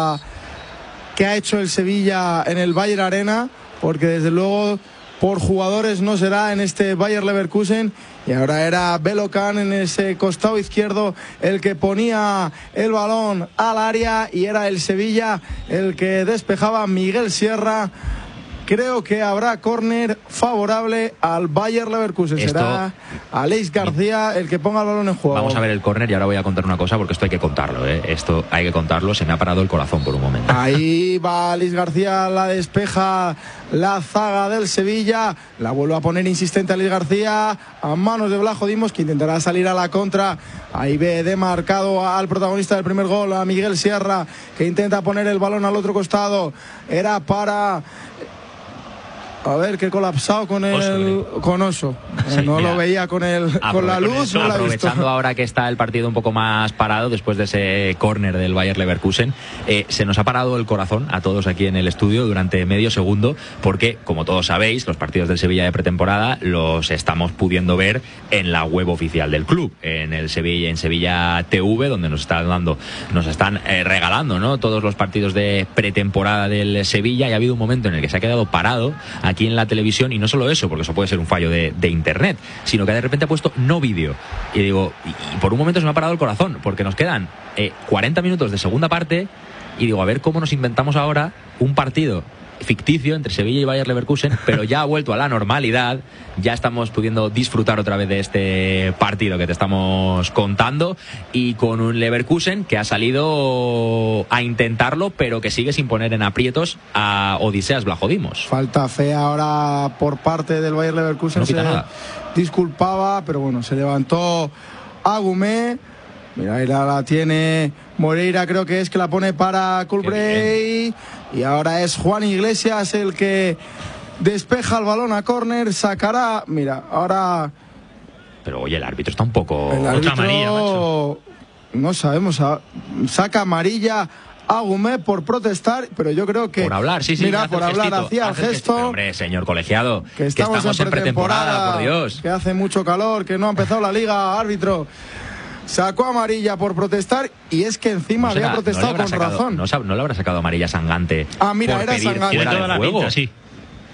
ha hecho el Sevilla en el Bayer Arena, porque desde luego por jugadores no será en este Bayer Leverkusen. Y ahora era Belocan en ese costado izquierdo el que ponía el balón al área, y era el Sevilla el que despejaba. Miguel Sierra. Creo que habrá córner favorable al Bayer Leverkusen. Será Aleix García el que ponga el balón en juego. Vamos a ver el córner y ahora voy a contar una cosa, porque esto hay que contarlo, Esto hay que contarlo. Se me ha parado el corazón por un momento. Ahí va Aleix García, la despeja la zaga del Sevilla. La vuelve a poner insistente Aleix García a manos de Blajo Dimos, que intentará salir a la contra. Ahí ve demarcado al protagonista del primer gol, a Miguel Sierra, que intenta poner el balón al otro costado. Era para... A ver, que colapsado con Oso. Sí, no lo veía con la luz. No aprovechando ahora que está el partido un poco más parado después de ese córner del Bayer Leverkusen, se nos ha parado el corazón a todos aquí en el estudio durante medio segundo, porque, como todos sabéis, los partidos del Sevilla de pretemporada los estamos pudiendo ver en la web oficial del club, en Sevilla TV, donde nos están regalando, ¿no?, todos los partidos de pretemporada del Sevilla. Y ha habido un momento en el que se ha quedado parado aquí en la televisión, y no solo eso, porque eso puede ser un fallo de internet, sino que de repente ha puesto no vídeo. Y digo, y por un momento se me ha parado el corazón, porque nos quedan 40 minutos de segunda parte, y digo, a ver cómo nos inventamos ahora un partido ficticio entre Sevilla y Bayer Leverkusen, pero ya ha vuelto a la normalidad. Ya estamos pudiendo disfrutar otra vez de este partido que te estamos contando, y con un Leverkusen que ha salido a intentarlo, pero que sigue sin poner en aprietos a Odiseas Vlachodimos. Falta fe ahora por parte del Bayer Leverkusen. No quita nada. Disculpaba, pero bueno, se levantó Agumé. Mira, ahí la tiene Moreira, creo que es, que la pone para Culbrey. Y ahora es Juan Iglesias el que despeja el balón a córner. Sacará, mira, ahora... Pero oye, el árbitro está un poco... El árbitro, otra amarilla, macho. No sabemos, saca amarilla Agumé por protestar, pero yo creo que... Por hablar, sí. Mira, por hablar, hacía el gesto. Pero, hombre, señor colegiado, que estamos en pretemporada, por Dios. Que hace mucho calor, que no ha empezado la liga, árbitro. Sacó amarilla por protestar, y es que encima había protestado con razón. No le habrá sacado amarilla Sangante. Mira, era Sangante. Tiene toda la pinta, sí.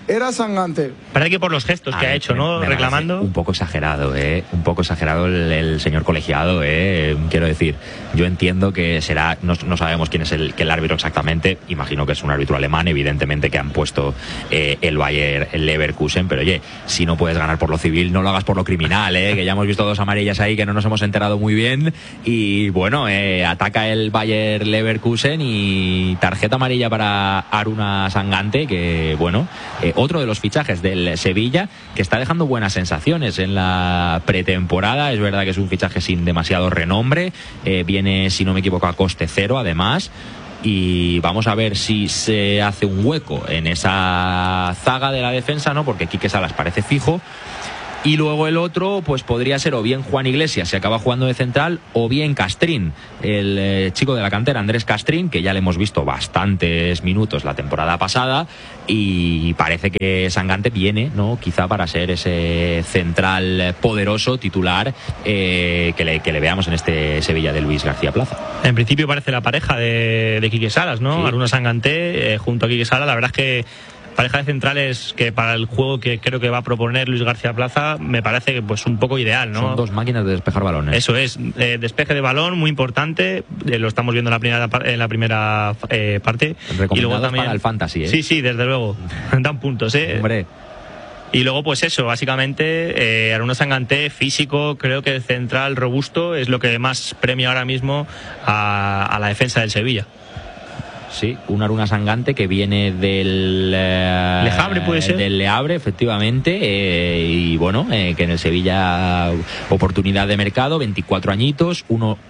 era Sangante. Parece que por los gestos que ha hecho, ¿no? Reclamando. Un poco exagerado, un poco exagerado el señor colegiado, quiero decir. Yo entiendo que será, no sabemos quién es el árbitro exactamente, imagino que es un árbitro alemán, evidentemente, que han puesto el Bayer Leverkusen, pero oye, si no puedes ganar por lo civil, no lo hagas por lo criminal, que ya hemos visto 2 amarillas ahí que no nos hemos enterado muy bien, y bueno, ataca el Bayer Leverkusen y tarjeta amarilla para Aruna Sangante, que bueno, otro de los fichajes del Sevilla, que está dejando buenas sensaciones en la pretemporada. Es verdad que es un fichaje sin demasiado renombre, viene, si no me equivoco, a coste cero además, y vamos a ver si se hace un hueco en esa zaga de la defensa, ¿no? Porque Quique Salas parece fijo. Y luego el otro, pues podría ser o bien Juan Iglesias, se acaba jugando de central, o bien Castrín, el chico de la cantera, Andrés Castrín, que ya le hemos visto bastantes minutos la temporada pasada, y parece que Sangante viene, ¿no? Quizá para ser ese central poderoso, titular, que le veamos en este Sevilla de Luis García Plaza. En principio parece la pareja de Quique Salas, ¿no? Sí. Aruna Sangante junto a Quique Salas, la verdad es que pareja de centrales que para el juego que creo que va a proponer Luis García Plaza me parece que pues un poco ideal, ¿no? Son 2 máquinas de despejar balones. Eso es, despeje de balón muy importante, lo estamos viendo en la primera parte. Y luego también para el fantasy, Sí, desde luego, dan puntos, Hombre. Y luego pues eso, básicamente Aruna Sangante, físico, creo que el central robusto es lo que más premia ahora mismo a la defensa del Sevilla. Sí, un Aruna Sangante que viene del Le Havre, puede ser. Del Le Havre, efectivamente, y bueno, que en el Sevilla oportunidad de mercado, 24 añitos,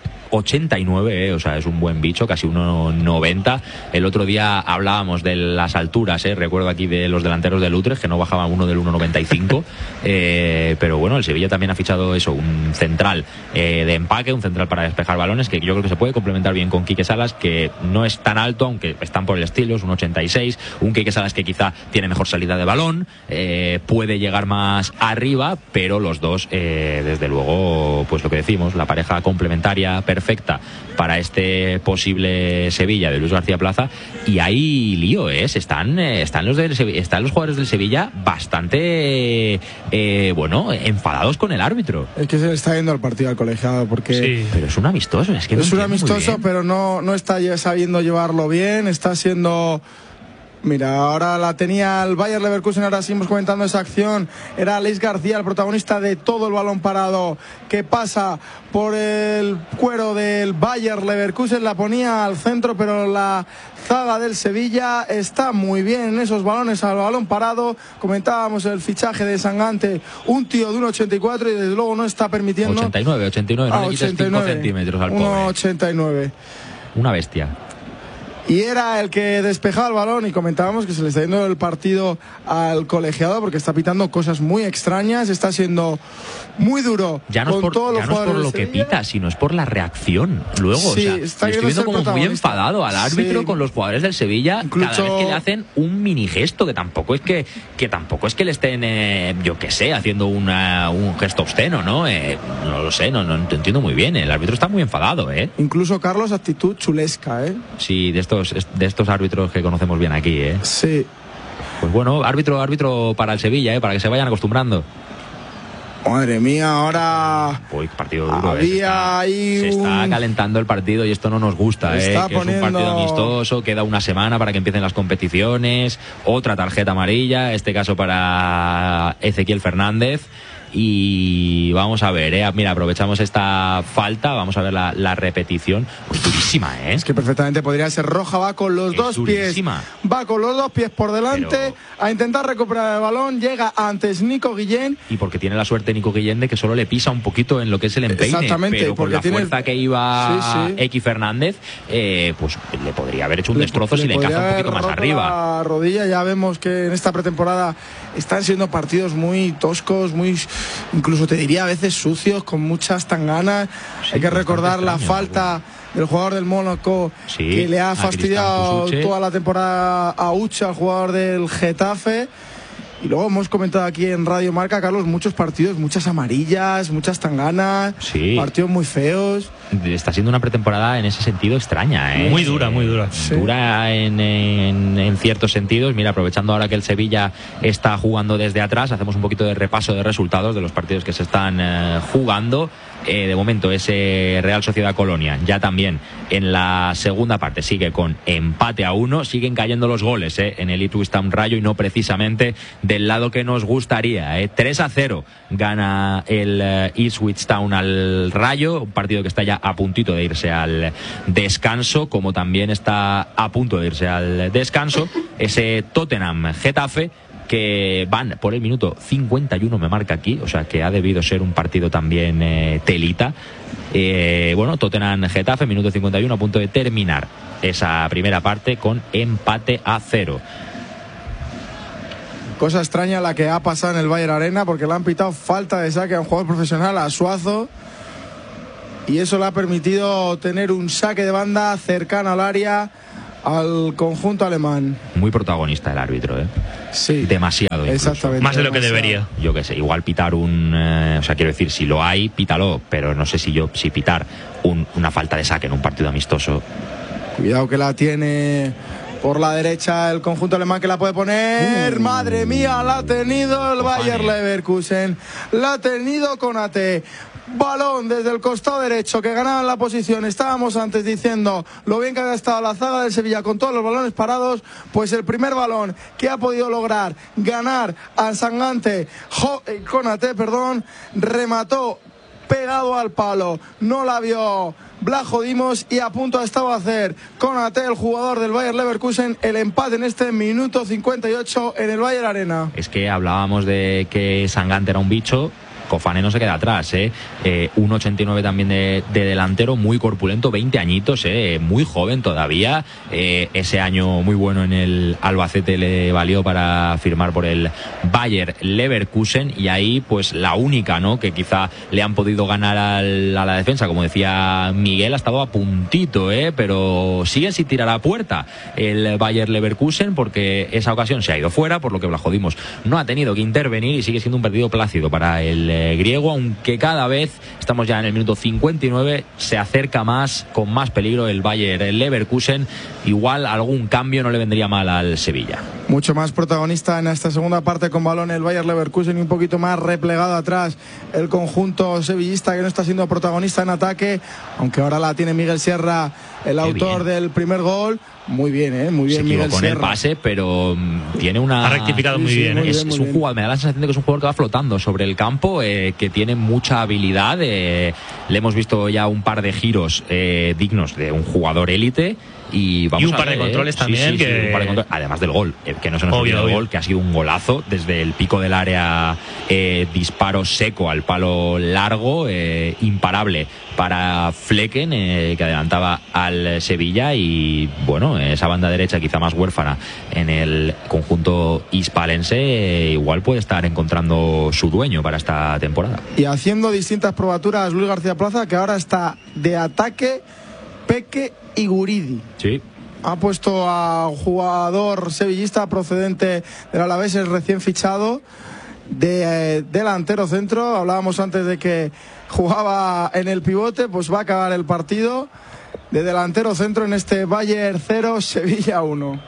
1,89, o sea, es un buen bicho, casi 1,90. El otro día hablábamos de las alturas, recuerdo aquí de los delanteros del Utrecht, que no bajaban uno del 1,95, pero bueno, el Sevilla también ha fichado eso, un central de empaque, un central para despejar balones, que yo creo que se puede complementar bien con Quique Salas, que no es tan alto, aunque están por el estilo, es un 1,86, un Quique Salas que quizá tiene mejor salida de balón, puede llegar más arriba, pero los dos, desde luego, pues lo que decimos, la pareja complementaria perfecta para este posible Sevilla de Luis García Plaza. Y hay lío, están los jugadores del Sevilla bastante enfadados con el árbitro. Es que se le está yendo el partido al colegiado, porque sí. Pero es un amistoso, es que no es un amistoso, pero no está sabiendo llevarlo bien, está siendo... Mira, ahora la tenía el Bayer Leverkusen, ahora seguimos comentando esa acción. Era Luis García el protagonista de todo el balón parado que pasa por el cuero del Bayer Leverkusen, la ponía al centro, pero la zaga del Sevilla está muy bien en esos balones al balón parado. Comentábamos el fichaje de Sangante, un tío de 1,84 y desde luego no está permitiendo... 89, no le quites 5 centímetros al pobre. 1,89. Una bestia. Y era el que despejaba el balón, y comentábamos que se le está yendo el partido al colegiado porque está pitando cosas muy extrañas, está siendo muy duro. Ya no es por lo que pita, sino es por la reacción. Luego, sí, le estoy viendo como muy enfadado al árbitro, sí, con los jugadores del Sevilla, incluso... cada vez que le hacen un mini gesto, que tampoco es que le estén, yo qué sé, haciendo un gesto obsceno, ¿no? No lo sé, no entiendo muy bien. El árbitro está muy enfadado, Incluso, Carlos, actitud chulesca, Sí, de estos árbitros que conocemos bien aquí, Sí. Pues bueno, árbitro para el Sevilla, para que se vayan acostumbrando. Madre mía, ahora... Uy, partido duro. Se está calentando el partido y esto no nos gusta, que es un partido amistoso, queda una semana para que empiecen las competiciones, otra tarjeta amarilla, este caso para Ezequiel Fernández. Y vamos a ver, mira, aprovechamos esta falta, vamos a ver la repetición. Pues durísima, Es que perfectamente podría ser roja, va con los dos durísima. Pies. Va con los dos pies por delante, a intentar recuperar el balón, llega antes Nico Guillén. Y porque tiene la suerte Nico Guillén de que solo le pisa un poquito en lo que es el empeine. Exactamente, pero con la fuerza que iba X Fernández, pues le podría haber hecho un destrozo si le encaja un poquito más arriba. La rodilla, ya vemos que en esta pretemporada están siendo partidos muy toscos, incluso te diría a veces sucios, con muchas tanganas. Hay que recordar la falta del jugador del Mónaco, que le ha fastidiado toda la temporada a Uche, al jugador del Getafe. Y luego hemos comentado aquí en Radio Marca, Carlos, muchos partidos, muchas amarillas, muchas tanganas, partidos muy feos. Está siendo una pretemporada en ese sentido extraña, ¿eh? Muy dura, muy dura. Sí. Dura en ciertos sentidos. Mira, aprovechando ahora que el Sevilla está jugando desde atrás, hacemos un poquito de repaso de resultados de los partidos que se están jugando. De momento ese Real Sociedad Colonia ya también en la segunda parte sigue con empate a 1, siguen cayendo los goles en el Ipswich Town Rayo y no precisamente del lado que nos gustaría. 3-0 gana el Ipswich Town al Rayo, un partido que está ya a puntito de irse al descanso, como también está a punto de irse al descanso ese Tottenham Getafe, que van por el minuto 51, me marca aquí, o sea que ha debido ser un partido también telita. Bueno, Tottenham Getafe, minuto 51, a punto de terminar esa primera parte con empate a 0. Cosa extraña la que ha pasado en el Bayern Arena, porque le han pitado falta de saque a un jugador profesional, a Suazo, y eso le ha permitido tener un saque de banda cercano al área al conjunto alemán. Muy protagonista el árbitro, ¿eh? Sí. Demasiado. Exactamente. Más de lo que debería. Yo qué sé, igual pitar o sea, quiero decir, si lo hay, pítalo, pero no sé si pitar una falta de saque en un partido amistoso. Cuidado que la tiene por la derecha el conjunto alemán, que la puede poner. Madre mía, la ha tenido el Bayer Leverkusen. La ha tenido Konate. Balón desde el costado derecho, que ganaban la posición. Estábamos antes diciendo lo bien que ha estado la zaga del Sevilla con todos los balones parados. Pues el primer balón que ha podido lograr ganar a Sangante, Konate, remató pegado al palo, no la vio Blajo Dimos, y a punto ha estado a hacer Konate, el jugador del Bayer Leverkusen, el empate en este minuto 58 en el Bayer Arena. Es que hablábamos de que Sangante era un bicho. Kofane no se queda atrás, 1,89 también de delantero, muy corpulento, 20 añitos, muy joven todavía. Ese año muy bueno en el Albacete le valió para firmar por el Bayer Leverkusen, y ahí pues la única, ¿no?, que quizá le han podido ganar a la defensa, como decía Miguel, ha estado a puntito, pero siguen sin tirar a puerta el Bayer Leverkusen, porque esa ocasión se ha ido fuera, por lo que Blajo Dimos no ha tenido que intervenir, y sigue siendo un partido plácido para el griego, aunque cada vez estamos ya en el minuto 59, se acerca más, con más peligro el Bayer Leverkusen. Igual algún cambio no le vendría mal al Sevilla. Mucho más protagonista en esta segunda parte con balón el Bayer Leverkusen, y un poquito más replegado atrás el conjunto sevillista, que no está siendo protagonista en ataque, aunque ahora la tiene Miguel Sierra, el autor del primer gol. Muy bien, muy bien. Se equivocó en el pase, pero tiene una... Ha rectificado muy bien. Es un jugador, me da la sensación de que es un jugador que va flotando sobre el campo, que tiene mucha habilidad. Le hemos visto ya un par de giros dignos de un jugador élite. Y un par de controles también. Un par de controles, además del gol, que no se nos olvide el gol, que ha sido un golazo desde el pico del área, disparo seco al palo largo, imparable para Flecken, que adelantaba al Sevilla. Y bueno, esa banda derecha quizá más huérfana en el conjunto hispalense, igual puede estar encontrando su dueño para esta temporada. Y haciendo distintas probaturas Luis García Plaza, que ahora está de ataque Peque y Guridi. Sí. Ha puesto a un jugador sevillista procedente del Alavés, el recién fichado, de delantero centro. Hablábamos antes de que jugaba en el pivote, pues va a acabar el partido de delantero centro en este Bayern 0, Sevilla 1.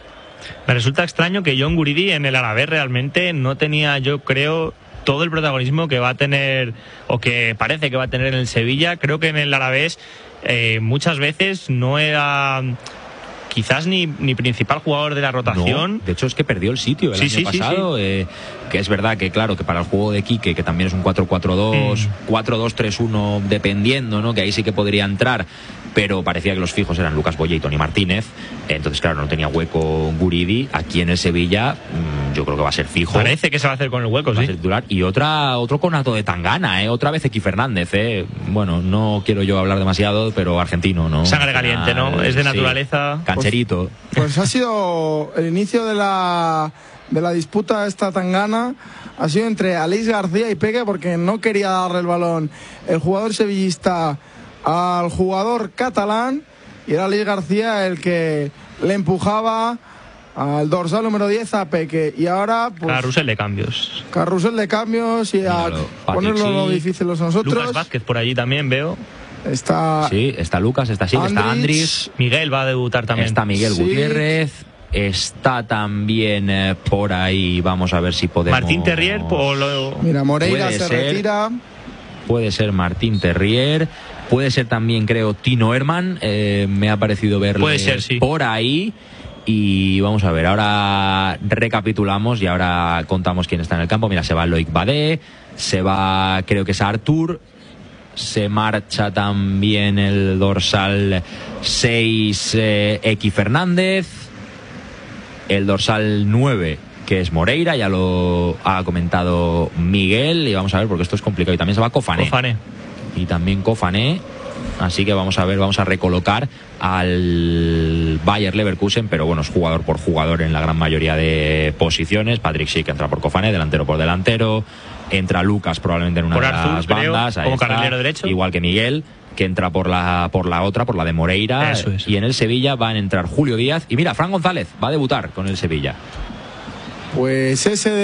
Me resulta extraño que John Guridi en el Alavés realmente no tenía, yo creo, todo el protagonismo que va a tener, o que parece que va a tener en el Sevilla. Creo que en el Alavés muchas veces no era quizás ni principal jugador de la rotación. No, de hecho es que perdió el sitio el año pasado, que es verdad que claro, que para el juego de Quique, que también es un 4-4-2, 4-2-3-1 dependiendo, ¿no?, que ahí sí que podría entrar, pero parecía que los fijos eran Lucas Boya y Tony Martínez, entonces claro, no tenía hueco Guridi. Aquí en el Sevilla yo creo que va a ser fijo. Parece que se va a hacer con el hueco, va a ser titular. Y otro conato de Tangana, otra vez Equi Fernández, Bueno, no quiero yo hablar demasiado, pero argentino, ¿no? Sangre caliente, ¿no? Es de naturaleza. Cancherito. Pues ha sido el inicio de la disputa esta Tangana, ha sido entre Aleix García y Peque, porque no quería darle el balón el jugador sevillista al jugador catalán, y era Aleix García el que le empujaba al dorsal número 10, a Peque. Y ahora, pues, carrusel de cambios. Carrusel de cambios y a ponerlo lo difícil nosotros. Lucas Vázquez por allí también veo. Está Lucas, está Andrich. Miguel va a debutar también. Está Miguel Gutiérrez. Está también por ahí, vamos a ver si podemos... Martín Terrier. Mira, Moreira se retira. Puede ser Martín Terrier. Puede ser también, creo, Tino Herman. Me ha parecido verle puede ser, sí, por ahí. Y vamos a ver, ahora recapitulamos y ahora contamos quién está en el campo. Mira, se va Loic Badé, se va, creo que es Artur, se marcha también el dorsal 6, X Fernández, el dorsal 9, que es Moreira, ya lo ha comentado Miguel, y vamos a ver porque esto es complicado. Y también se va Kofané. Y también Kofané. Así que vamos a ver, vamos a recolocar al Bayer Leverkusen, pero bueno, es jugador por jugador en la gran mayoría de posiciones. Patrick Schick entra por Kofané, delantero por delantero. Entra Lucas probablemente en una de las bandas, como carrilero derecho. Igual que Miguel, que entra por la otra, por la de Moreira. Eso es. Y en el Sevilla van a entrar Julio Díaz. Y mira, Fran González va a debutar con el Sevilla. Pues ese